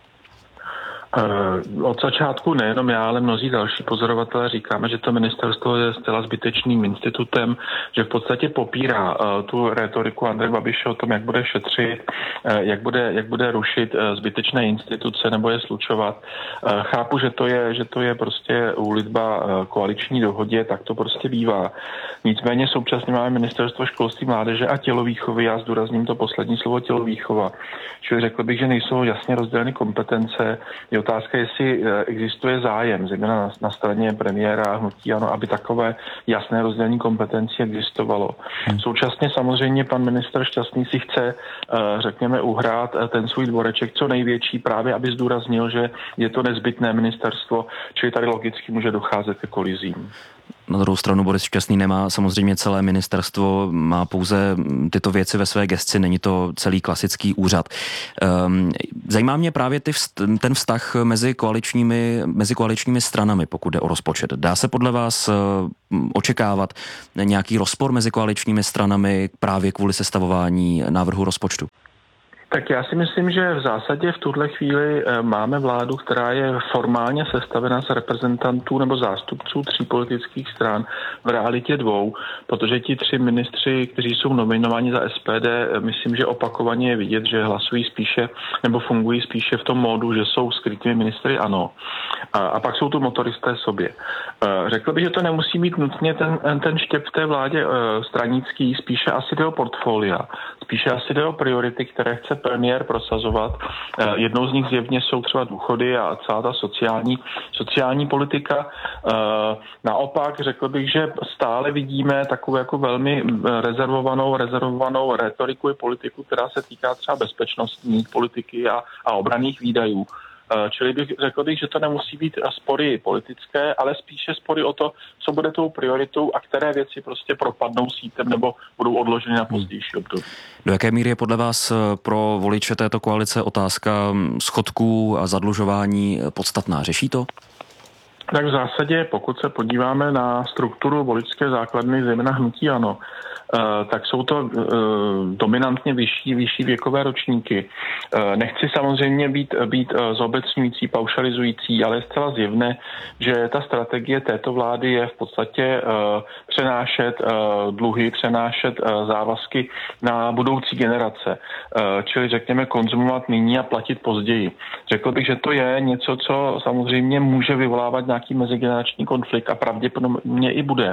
Od začátku nejenom já, ale mnozí další pozorovatelé říkáme, že to ministerstvo je zcela zbytečným institutem, že v podstatě popírá tu retoriku Andreje Babiše o tom, jak bude šetřit, jak bude, jak bude rušit zbytečné instituce nebo je slučovat. Chápu, že to je, že to je prostě úlitba koaliční dohodě, tak to prostě bývá. Nicméně současně máme ministerstvo školství, mládeže a tělovýchovy, já zdůrazním to poslední slovo tělovýchova. Čili řekl bych, že nejsou jasně rozděleny kompetence. Je Je otázka, jestli existuje zájem, zejména na, na straně premiéra hnutí ANO, aby takové jasné rozdělení kompetencí existovalo. Hmm. Současně samozřejmě pan ministr Šťastný si chce, řekněme, uhrát ten svůj dvoreček co největší, právě aby zdůraznil, že je to nezbytné ministerstvo, čili tady logicky může docházet ke kolizím. Na druhou stranu Boris Šťastný nemá samozřejmě celé ministerstvo, má pouze tyto věci ve své gesci, není to celý klasický úřad. Zajímá mě právě ty vst- ten vztah mezi koaličními, mezi koaličními stranami, pokud jde o rozpočet. Dá se podle vás očekávat nějaký rozpor mezi koaličními stranami právě kvůli sestavování návrhu rozpočtu? Tak já si myslím, že v zásadě v tuhle chvíli máme vládu, která je formálně sestavena z reprezentantů nebo zástupců tří politických stran, v realitě dvou, protože ti tři ministři, kteří jsou nominováni za S P D, myslím, že opakovaně je vidět, že hlasují spíše nebo fungují spíše v tom módu, že jsou skrytými ministry ANO. A, a pak jsou tu motoristé sobě. Řekl bych, že to nemusí mít nutně ten, ten štěp v té vládě stranický, spíše asi jde o portfolia, spíše asi jde o priority, které chce premiér prosazovat. Jednou z nich zjevně jsou třeba důchody a celá ta sociální, sociální politika. Naopak řekl bych, že stále vidíme takovou jako velmi rezervovanou, rezervovanou retoriku i politiku, která se týká třeba bezpečnostní politiky a, a obranných výdajů. Čili bych řekl bych, že to nemusí být spory politické, ale spíše spory o to, co bude tou prioritou a které věci prostě propadnou sítem nebo budou odloženy na pozdější období. Do jaké míry je podle vás pro voliče této koalice otázka schodků a zadlužování podstatná? Řeší to? Tak v zásadě, pokud se podíváme na strukturu voličské základny, zejména hnutí ANO, tak jsou to dominantně vyšší, vyšší věkové ročníky. Nechci samozřejmě být, být zobecňující, paušalizující, ale je zcela zjevné, že ta strategie této vlády je v podstatě přenášet dluhy, přenášet závazky na budoucí generace. Čili řekněme konzumovat nyní a platit později. Řekl bych, že to je něco, co samozřejmě může vyvolávat nějaký mezigenerační konflikt a pravděpodobně i bude.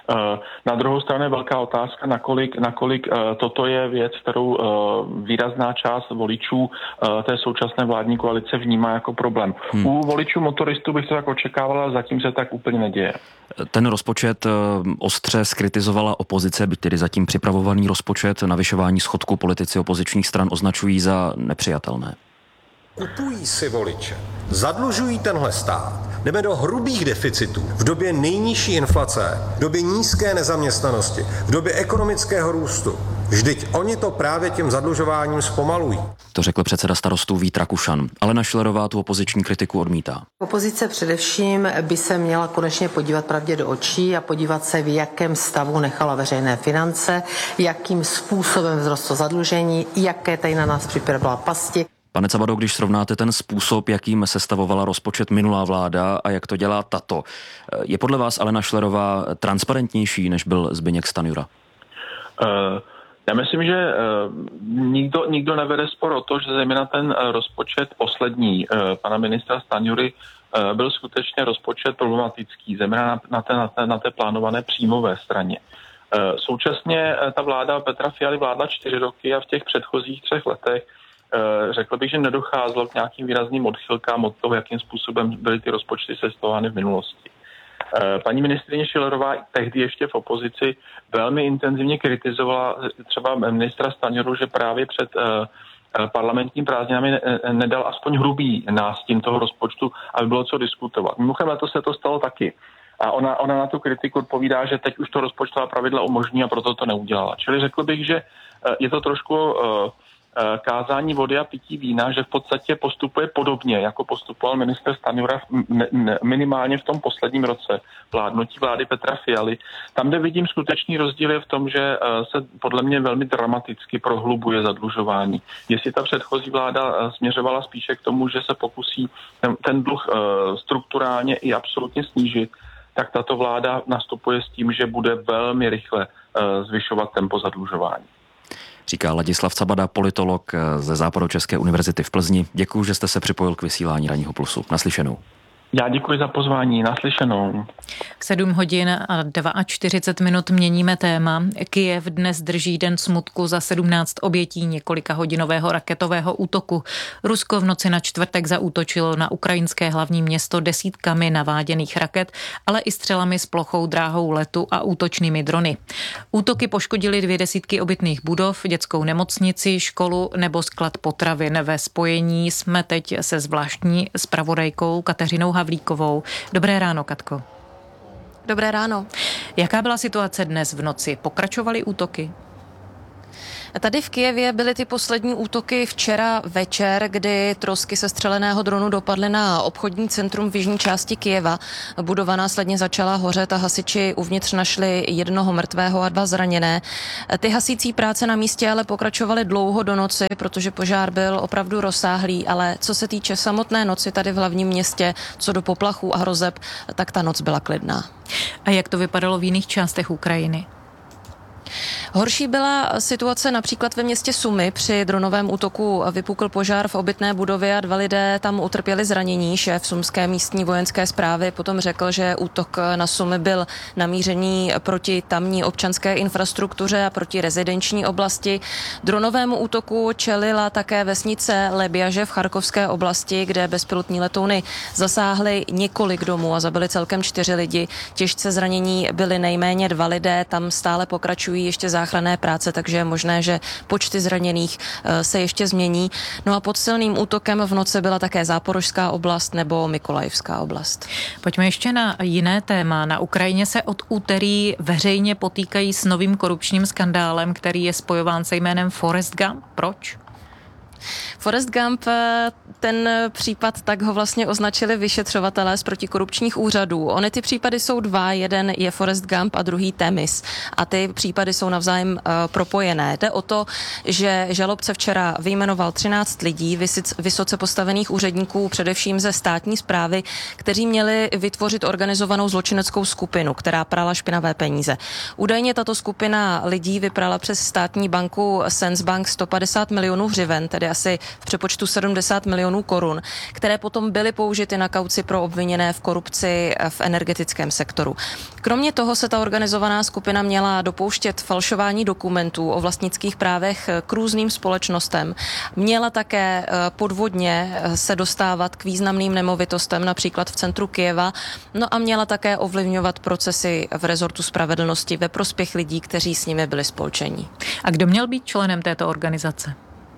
Na druhou stranu je velká otázka, nakolik, nakolik toto je věc, kterou výrazná část voličů té současné vládní koalice vnímá jako problém. Hmm. U voličů motoristů bych to tak očekávala, ale zatím se tak úplně neděje. Ten rozpočet ostře skritizovala opozice, byť tedy zatím připravovaný rozpočet, navyšování schodku politici opozičních stran označují za nepřijatelné. Kupují si voliče, zadlužují tenhle stát, jdeme do hrubých deficitů v době nejnižší inflace, v době nízké nezaměstnanosti, v době ekonomického růstu. Vždyť oni to právě tím zadlužováním zpomalují. To řekl předseda Starostů Vít Rakušan. Alena Schillerová tu opoziční kritiku odmítá. Opozice především by se měla konečně podívat pravdě do očí a podívat se, v jakém stavu nechala veřejné finance, jakým způsobem vzrostlo zadlužení, jaké tady na nás připravila pasti. Pane Cabado, když srovnáte ten způsob, jakým sestavovala rozpočet minulá vláda a jak to dělá tato, je podle vás Alena Schillerová transparentnější, než byl Zbyněk Stanjura? Uh... Já myslím, že nikdo, nikdo nevede spor o to, že zejména ten rozpočet poslední pana ministra Stanjury byl skutečně rozpočet problematický, zejména na, na, té, na, té, na té plánované příjmové straně. Současně ta vláda Petra Fialy vládla čtyři roky a v těch předchozích třech letech řekl bych, že nedocházelo k nějakým výrazným odchylkám od toho, jakým způsobem byly ty rozpočty sestavovány v minulosti. Paní ministryně Schillerová tehdy ještě v opozici velmi intenzivně kritizovala třeba ministra Stanjuru, že právě před parlamentním prázdninami nedal aspoň hrubý nástin toho rozpočtu, aby bylo co diskutovat. Mimochodem letos se to stalo taky. A ona, ona na tu kritiku odpovídá, že teď už to rozpočtová pravidla umožní a proto to neudělala. Čili řekl bych, že je to trošku kázání vody a pití vína, že v podstatě postupuje podobně, jako postupoval ministr Stanjura minimálně v tom posledním roce vládnutí vlády Petra Fialy. Tam, kde vidím skutečný rozdíl, je v tom, že se podle mě velmi dramaticky prohlubuje zadlužování. Jestli ta předchozí vláda směřovala spíše k tomu, že se pokusí ten, ten dluh strukturálně i absolutně snížit, tak tato vláda nastupuje s tím, že bude velmi rychle zvyšovat tempo zadlužování. Říká Ladislav Cabada, politolog ze Západočeské univerzity v Plzni. Děkuji, že jste se připojil k vysílání Ranního plusu. Naslyšenou. Já děkuji za pozvání, naslyšenou. sedm hodin a čtyřicet dva minut měníme téma. Kyjev dnes drží den smutku za sedmnáct obětí několika hodinového raketového útoku. Rusko v noci na čtvrtek zaútočilo na ukrajinské hlavní město desítkami naváděných raket, ale i střelami s plochou dráhou letu a útočnými drony. Útoky poškodily dvě desítky obytných budov, dětskou nemocnici, školu nebo sklad potravin. Ve spojení jsme teď se zvláštní zpravodajkou Kateřinou Havlíkovou. Dobré ráno, Katko. Dobré ráno. Jaká byla situace dnes v noci? Pokračovaly útoky? Tady v Kyjevě byly ty poslední útoky včera večer, kdy trosky sestřeleného dronu dopadly na obchodní centrum v jižní části Kyjeva. Budova následně začala hořet a hasiči uvnitř našli jednoho mrtvého a dva zraněné. Ty hasící práce na místě ale pokračovaly dlouho do noci, protože požár byl opravdu rozsáhlý, ale co se týče samotné noci tady v hlavním městě, co do poplachů a hrozeb, tak ta noc byla klidná. A jak to vypadalo v jiných částech Ukrajiny? Horší byla situace například ve městě Sumy. Při dronovém útoku vypukl požár v obytné budově a dva lidé tam utrpěli zranění. Šéf sumské místní vojenské správy potom řekl, že útok na Sumy byl namířený proti tamní občanské infrastruktuře a proti rezidenční oblasti. Dronovému útoku čelila také vesnice Lebjaže v Charkovské oblasti, kde bezpilotní letouny zasáhly několik domů a zabili celkem čtyři lidi. Těžce zranění byli nejméně dva lidé, tam stále pokračují ještě záchranné práce, takže je možné, že počty zraněných se ještě změní. No a pod silným útokem v noci byla také Záporožská oblast nebo Mykolajivská oblast. Pojďme ještě na jiné téma. Na Ukrajině se od úterý veřejně potýkají s novým korupčním skandálem, který je spojován se jménem Forrest Gump. Proč? Forrest Gump, ten případ, tak ho vlastně označili vyšetřovatelé z protikorupčních úřadů. Ony ty případy jsou dva, jeden je Forrest Gump a druhý Temis. A ty případy jsou navzájem uh, propojené. Jde o to, že žalobce včera vyjmenoval třináct lidí, vysic, vysoce postavených úředníků, především ze státní správy, kteří měli vytvořit organizovanou zločineckou skupinu, která prala špinavé peníze. Údajně tato skupina lidí vyprala přes státní banku Sensbank sto padesát milionů hřiven, tedy asi v přepočtu sedmdesát milionů korun, které potom byly použity na kauci pro obviněné v korupci v energetickém sektoru. Kromě toho se ta organizovaná skupina měla dopouštět falšování dokumentů o vlastnických právech k různým společnostem. Měla také podvodně se dostávat k významným nemovitostem, například v centru Kyjeva, no a měla také ovlivňovat procesy v rezortu spravedlnosti ve prospěch lidí, kteří s nimi byli spolčení. A kdo měl být členem této organizace?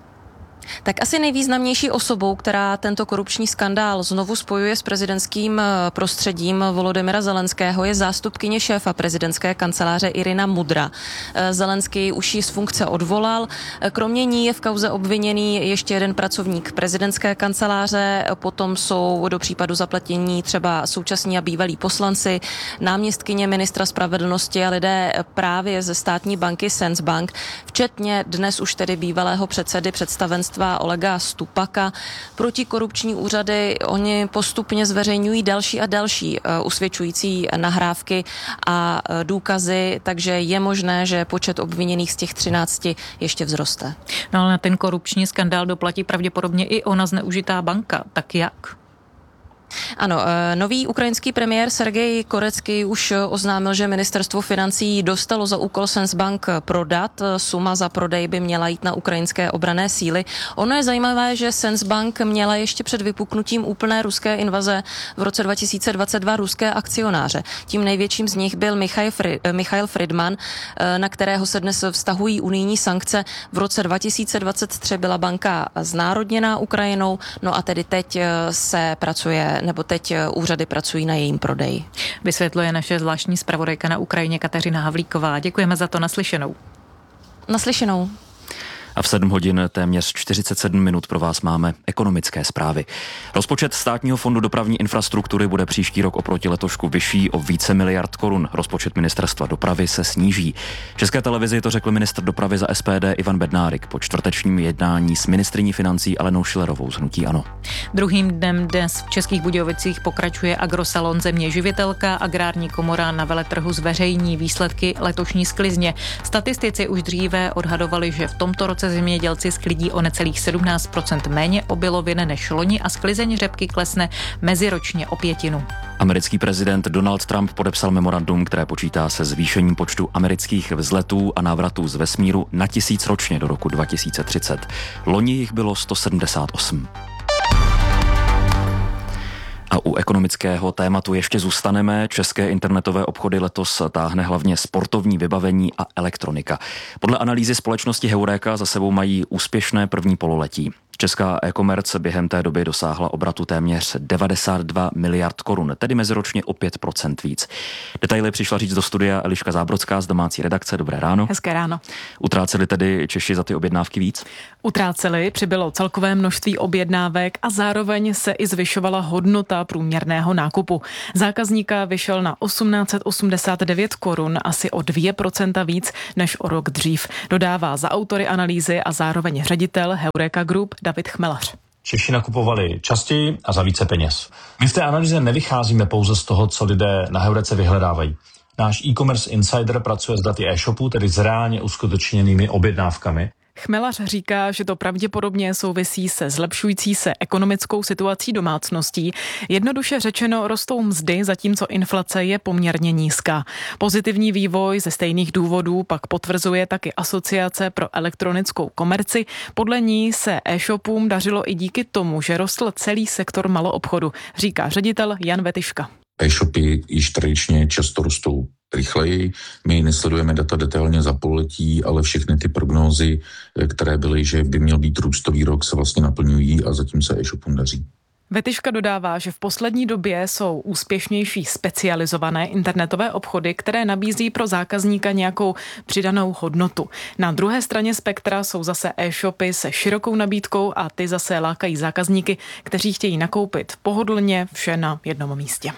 Tak asi nejvýznamnější osobou, která tento korupční skandál znovu spojuje s prezidentským prostředím Volodymyra Zelenského, je zástupkyně šéfa prezidentské kanceláře Irina Mudra. Zelenský už ji z funkce odvolal. Kromě ní je v kauze obviněný ještě jeden pracovník prezidentské kanceláře, potom jsou do případu zapletění třeba současní a bývalí poslanci, náměstkyně ministra spravedlnosti a lidé právě ze státní banky Sensbank, včetně dnes už tedy bývalého předsedy představenstva Olega Stupaka. Protikorupční úřady, oni postupně zveřejňují další a další uh, usvědčující nahrávky a uh, důkazy, takže je možné, že počet obviněných z těch třinácti ještě vzroste. No ale na ten korupční skandál doplatí pravděpodobně i ona zneužitá banka. Tak jak? Ano, nový ukrajinský premiér Sergej Korecký už oznámil, že ministerstvo financí dostalo za úkol Sensbank prodat. Suma za prodej by měla jít na ukrajinské obranné síly. Ono je zajímavé, že Sensbank měla ještě před vypuknutím úplné ruské invaze v roce dva tisíce dvacet dva ruské akcionáře. Tím největším z nich byl Michail, Fri- Michail Friedman, na kterého se dnes vztahují unijní sankce. V roce dva tisíce dvacet tři byla banka znárodněná Ukrajinou, no a tedy teď se pracuje nebo teď úřady pracují na jejím prodeji. Vysvětluje naše zvláštní zpravodajka na Ukrajině Kateřina Havlíková. Děkujeme za to, naslyšenou. Naslyšenou. A v sedm hodin téměř čtyřicet sedm minut pro vás máme ekonomické zprávy. Rozpočet Státního fondu dopravní infrastruktury bude příští rok oproti letošku vyšší o více miliard korun. Rozpočet ministerstva dopravy se sníží. České televizi to řekl ministr dopravy za S P D Ivan Bednárik po čtvrtečním jednání s ministryní financí Alenou Schillerovou z hnutí ANO. Druhým dnem dnes v Českých Budějovicích pokračuje agrosalon Země živitelka. Agrární komora na veletrhu zveřejní výsledky letošní sklizně. Statistici už dříve odhadovali, že v tomto roce roce zemědělci sklidí o necelých sedmnáct procent méně obilovin než loni a sklizeň řepky klesne meziročně o pětinu. Americký prezident Donald Trump podepsal memorandum, které počítá se zvýšením počtu amerických vzletů a návratů z vesmíru na tisíc ročně do roku dva tisíce třicet. Loni jich bylo sto sedmdesát osm. A u ekonomického tématu ještě zůstaneme. České internetové obchody letos táhne hlavně sportovní vybavení a elektronika. Podle analýzy společnosti Heureka za sebou mají úspěšné první pololetí. Česká e-commerce během té doby dosáhla obratu téměř devadesát dva miliard korun, tedy meziročně o pět procent víc. Detaily přišla říct do studia Eliška Zábrodská z domácí redakce. Dobré ráno. Hezké ráno. Utráceli tedy Češi za ty objednávky víc? Utráceli, přibylo celkové množství objednávek a zároveň se i zvyšovala hodnota průměrného nákupu. Zákazníka vyšel na osmnáct set osmdesát devět korun, asi o dvě procenta víc než o rok dřív. Dodává za autory analýzy a zároveň ředitel Heureka Group David Chmelař. Češi nakupovali častěji a za více peněz. My v té analýze nevycházíme pouze z toho, co lidé na Heurece vyhledávají. Náš e-commerce insider pracuje s daty e-shopu, tedy s reálně uskutečněnými objednávkami. Chmelař říká, že to pravděpodobně souvisí se zlepšující se ekonomickou situací domácností. Jednoduše řečeno rostou mzdy, zatímco inflace je poměrně nízká. Pozitivní vývoj ze stejných důvodů pak potvrzuje taky Asociace pro elektronickou komerci. Podle ní se e-shopům dařilo i díky tomu, že rostl celý sektor maloobchodu, říká ředitel Jan Vetyška. E-shopy již tradičně často rostou rychleji. My nesledujeme data detailně za pololetí, ale všechny ty prognózy, které byly, že by měl být růstový rok, se vlastně naplňují a zatím se e-shopům daří. Vetyška dodává, že v poslední době jsou úspěšnější specializované internetové obchody, které nabízí pro zákazníka nějakou přidanou hodnotu. Na druhé straně spektra jsou zase e-shopy se širokou nabídkou a ty zase lákají zákazníky, kteří chtějí nakoupit pohodlně vše na jednom místě.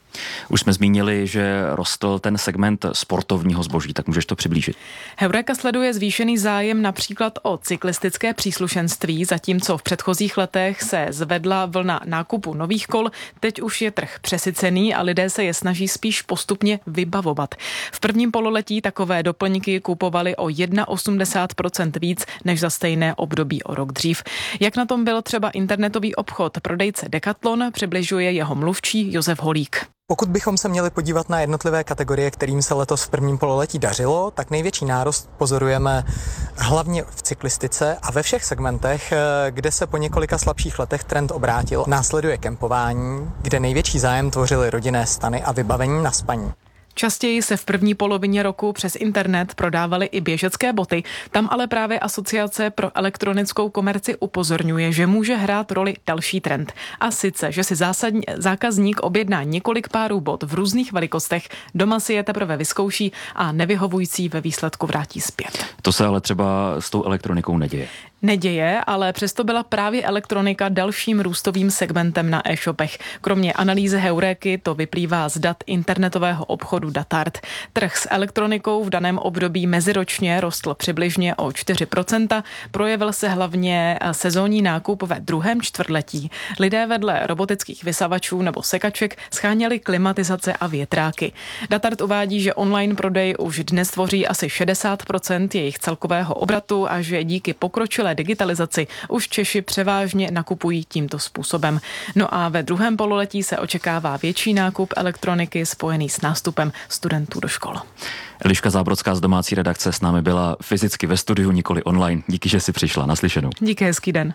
Už jsme zmínili, že rostl ten segment sportovního zboží, tak můžeš to přiblížit. Heureka sleduje zvýšený zájem například o cyklistické příslušenství, zatímco v předchozích letech se zvedla vlna nákupu nových kol, teď už je trh přesycený a lidé se je snaží spíš postupně vybavovat. V prvním pololetí takové doplňky kupovali o osmdesát jedna procent víc než za stejné období o rok dřív. Jak na tom byl třeba internetový obchod prodejce Decathlon, přibližuje jeho mluvčí Josef Holík. Pokud bychom se měli podívat na jednotlivé kategorie, kterým se letos v prvním pololetí dařilo, tak největší nárost pozorujeme hlavně v cyklistice a ve všech segmentech, kde se po několika slabších letech trend obrátil. Následuje kempování, kde největší zájem tvořily rodinné stany a vybavení na spaní. Častěji se v první polovině roku přes internet prodávaly i běžecké boty. Tam ale právě Asociace pro elektronickou komerci upozorňuje, že může hrát roli další trend. A sice, že si zásadní, zákazník objedná několik párů bot v různých velikostech, doma si je teprve vyzkouší a nevyhovující ve výsledku vrátí zpět. To se ale třeba s tou elektronikou neděje. Neděje, ale přesto byla právě elektronika dalším růstovým segmentem na e-shopech. Kromě analýzy Heureky to vyplývá z dat internetového obchodu Datart. Trh s elektronikou v daném období meziročně rostl přibližně o čtyři procenta. Projevil se hlavně sezónní nákup ve druhém čtvrtletí. Lidé vedle robotických vysavačů nebo sekaček scháněli klimatizace a větráky. Datart uvádí, že online prodej už dnes tvoří asi šedesát procent jejich celkového obratu a že díky pokročilé digitalizaci už Češi převážně nakupují tímto způsobem. No a ve druhém pololetí se očekává větší nákup elektroniky spojený s nástupem studentů do škol. Eliška Zábrodská z domácí redakce s námi byla fyzicky ve studiu, nikoli online. Díky, že jsi přišla. Naslyšenou. Díky, hezký den.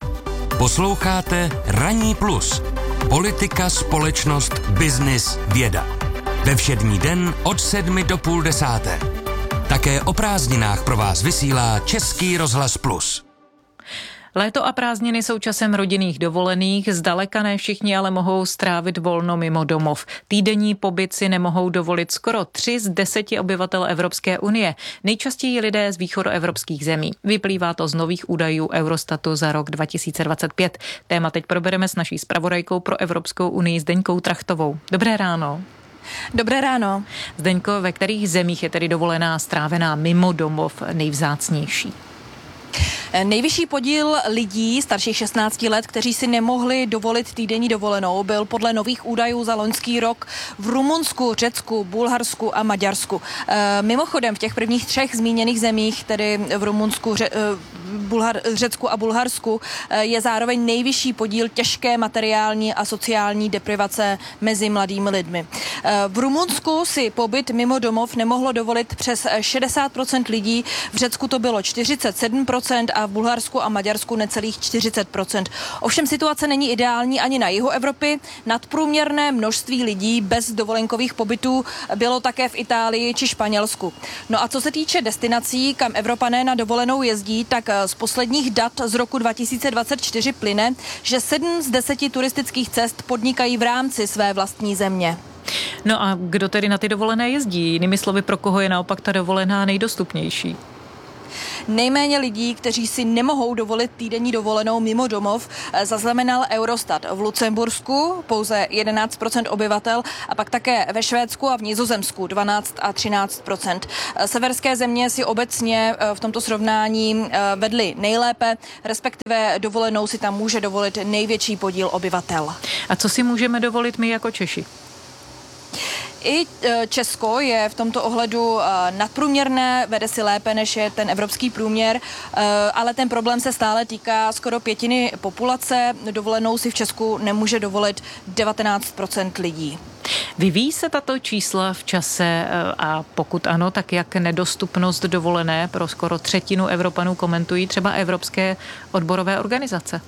Posloucháte Ranní plus. Politika, společnost, biznis, věda. Ve všední den od sedmi do půl desáté. Také o prázdninách pro vás vysílá Český rozhlas Plus. Léto a prázdniny jsou časem rodinných dovolených, zdaleka ne všichni ale mohou strávit volno mimo domov. Týdenní pobyt si nemohou dovolit skoro tři z deseti obyvatel Evropské unie, nejčastěji lidé z východoevropských zemí. Vyplývá to z nových údajů Eurostatu za rok dva tisíce dvacet pět. Téma teď probereme s naší zpravodajkou pro Evropskou unii Zdeňkou Trachtovou. Dobré ráno. Dobré ráno. Zdeňko, ve kterých zemích je tedy dovolená strávená mimo domov nejvzácnější? Nejvyšší podíl lidí starších šestnácti let, kteří si nemohli dovolit týdenní dovolenou, byl podle nových údajů za loňský rok v Rumunsku, Řecku, Bulharsku a Maďarsku. E, mimochodem v těch prvních třech zmíněných zemích, tedy v Rumunsku, Ře, Bulhar, Řecku a Bulharsku, je zároveň nejvyšší podíl těžké materiální a sociální deprivace mezi mladými lidmi. E, v Rumunsku si pobyt mimo domov nemohlo dovolit přes šedesát procent lidí, v Řecku to bylo čtyřicet sedm procent a v Bulharsku a Maďarsku necelých čtyřicet procent. Ovšem situace není ideální ani na jihu Evropy. Nadprůměrné množství lidí bez dovolenkových pobytů bylo také v Itálii či Španělsku. No a co se týče destinací, kam Evropané na dovolenou jezdí, tak z posledních dat z roku dva tisíce dvacet čtyři plyne, že sedm z deseti turistických cest podnikají v rámci své vlastní země. No a kdo tedy na ty dovolené jezdí? Jinými slovy, pro koho je naopak ta dovolená nejdostupnější? Nejméně lidí, kteří si nemohou dovolit týdenní dovolenou mimo domov, zaznamenal Eurostat v Lucembursku pouze jedenáct procent obyvatel a pak také ve Švédsku a v Nizozemsku dvanáct a třináct procent. Severské země si obecně v tomto srovnání vedly nejlépe, respektive dovolenou si tam může dovolit největší podíl obyvatel. A co si můžeme dovolit my jako Češi? I Česko je v tomto ohledu nadprůměrné, vede si lépe, než je ten evropský průměr, ale ten problém se stále týká skoro pětiny populace. Dovolenou si v Česku nemůže dovolit devatenáct procent lidí. Vyvíjí se tato čísla v čase a pokud ano, tak jak nedostupnost dovolené pro skoro třetinu Evropanů komentují třeba evropské odborové organizace?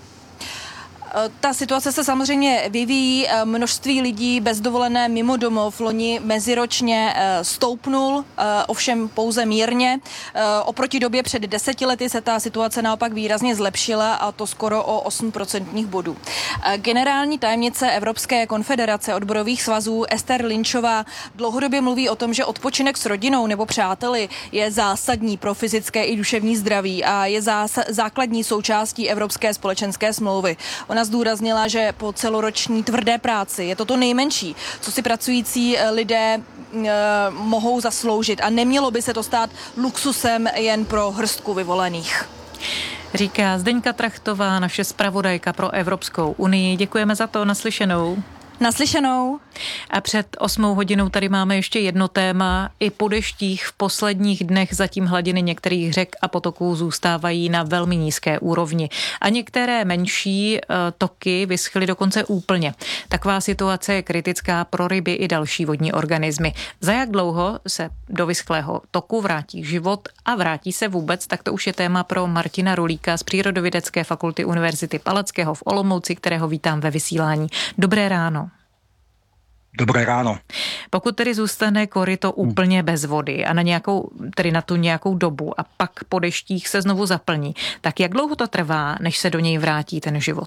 Ta situace se samozřejmě vyvíjí. Množství lidí bez dovolené mimo domov loni meziročně stoupnul, ovšem pouze mírně. Oproti době před deseti lety se ta situace naopak výrazně zlepšila, a to skoro o osm procentních bodů. Generální tajemnice Evropské konfederace odborových svazů Ester Lynchová dlouhodobě mluví o tom, že odpočinek s rodinou nebo přáteli je zásadní pro fyzické i duševní zdraví a je zás- základní součástí Evropské společenské smlouvy. Ona zdůraznila, že po celoroční tvrdé práci je to to nejmenší, co si pracující lidé e, mohou zasloužit a nemělo by se to stát luxusem jen pro hrstku vyvolených. Říká Zdeňka Trachtová, naše zpravodajka pro Evropskou unii. Děkujeme za to, naslyšenou. Naslyšenou. A před osmou hodinou tady máme ještě jedno téma. I po deštích v posledních dnech zatím hladiny některých řek a potoků zůstávají na velmi nízké úrovni. A některé menší uh, toky vyschly dokonce úplně. Taková situace je kritická pro ryby i další vodní organismy. Za jak dlouho se do vyschlého toku vrátí život a vrátí se vůbec, tak to už je téma pro Martina Rulíka z Přírodovědecké fakulty Univerzity Palackého v Olomouci, kterého vítám ve vysílání. Dobré ráno. Dobré ráno. Pokud tedy zůstane koryto úplně bez vody a na nějakou, tedy na tu nějakou dobu a pak po deštích se znovu zaplní, tak jak dlouho to trvá, než se do něj vrátí ten život?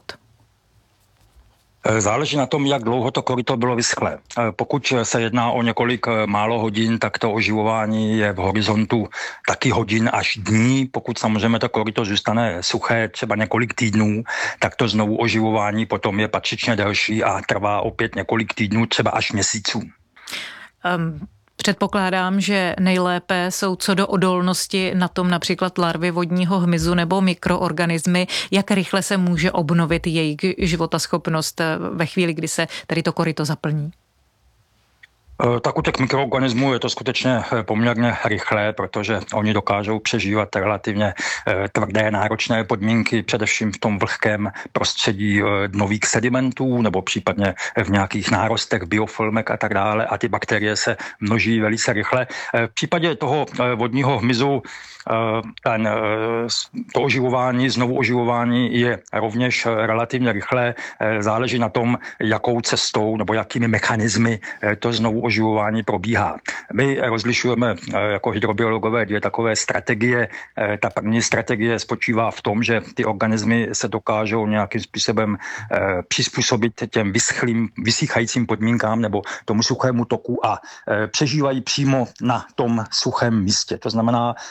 Záleží na tom, jak dlouho to koryto bylo vyschlé. Pokud se jedná o několik málo hodin, tak to oživování je v horizontu taky hodin až dní. Pokud samozřejmě to koryto zůstane suché třeba několik týdnů, tak to znovu oživování potom je patřičně delší a trvá opět několik týdnů, třeba až měsíců. Um. Předpokládám, že nejlépe jsou co do odolnosti na tom například larvy vodního hmyzu nebo mikroorganismy, jak rychle se může obnovit jejich životaschopnost ve chvíli, kdy se tady to koryto zaplní. Tak u těch mikroorganismů je to skutečně poměrně rychlé, protože oni dokážou přežívat relativně tvrdé náročné podmínky, především v tom vlhkém prostředí dnových sedimentů nebo případně v nějakých nárostech, biofilmek a tak dále, a ty bakterie se množí velice rychle. V případě toho vodního hmyzu ten, to oživování, znovu oživování je rovněž relativně rychlé. Záleží na tom, jakou cestou nebo jakými mechanismy to znovu oživování probíhá. My rozlišujeme jako hydrobiologové dvě takové strategie. Ta první strategie spočívá v tom, že ty organismy se dokážou nějakým způsobem přizpůsobit těm vyschlým, vysychajícím podmínkám nebo tomu suchému toku a přežívají přímo na tom suchém místě. To znamená, buď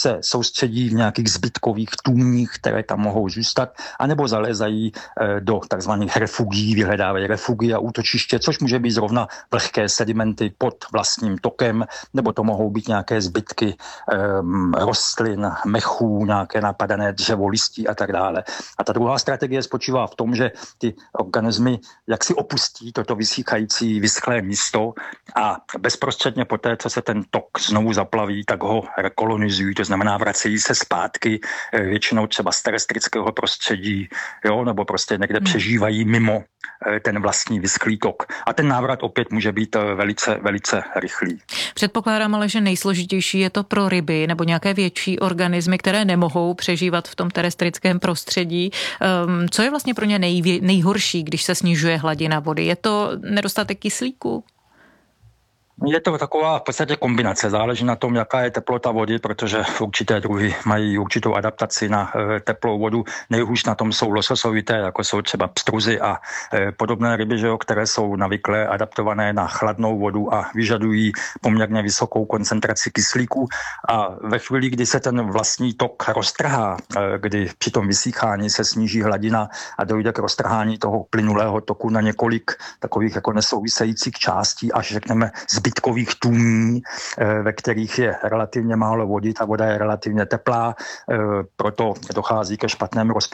se soustředí v nějakých zbytkových tůních, které tam mohou zůstat, anebo zalézají do takzvaných refugií, vyhledávají refugie a útočiště, což může být zrovna vlhké sedimenty pod vlastním tokem, nebo to mohou být nějaké zbytky um, rostlin, mechů, nějaké napadené dřevo, listí a tak dále. A ta druhá strategie spočívá v tom, že ty organismy jaksi opustí toto vysychající, vyschlé místo a bezprostředně poté, co se ten tok znovu zaplaví, tak ho rekolonizují, to znamená vracejí se zpátky, většinou třeba z terestrického prostředí, jo, nebo prostě někde hmm. přežívají mimo ten vlastní vyschlý tok. A ten návrat opět může být velice, velice rychlý. Předpokládám ale, že nejsložitější je to pro ryby nebo nějaké větší organismy, které nemohou přežívat v tom terestrickém prostředí. Co je vlastně pro ně nejvě- nejhorší, když se snižuje hladina vody? Je to nedostatek kyslíku? Je to taková v podstatě kombinace. Záleží na tom, jaká je teplota vody, protože určité druhy mají určitou adaptaci na e, teplou vodu. Nejhůř na tom jsou lososovité, jako jsou třeba pstruzy a e, podobné ryby, že jo, které jsou navyklé, adaptované na chladnou vodu a vyžadují poměrně vysokou koncentraci kyslíku. A ve chvíli, kdy se ten vlastní tok roztrhá, e, kdy při tom vysíchání se sníží hladina a dojde k roztrhání toho plynulého toku na několik takových jako nesouvisejících částí, až řekneme zbytkových tůní, ve kterých je relativně málo vody, ta voda je relativně teplá, proto dochází ke špatnému rozpouštění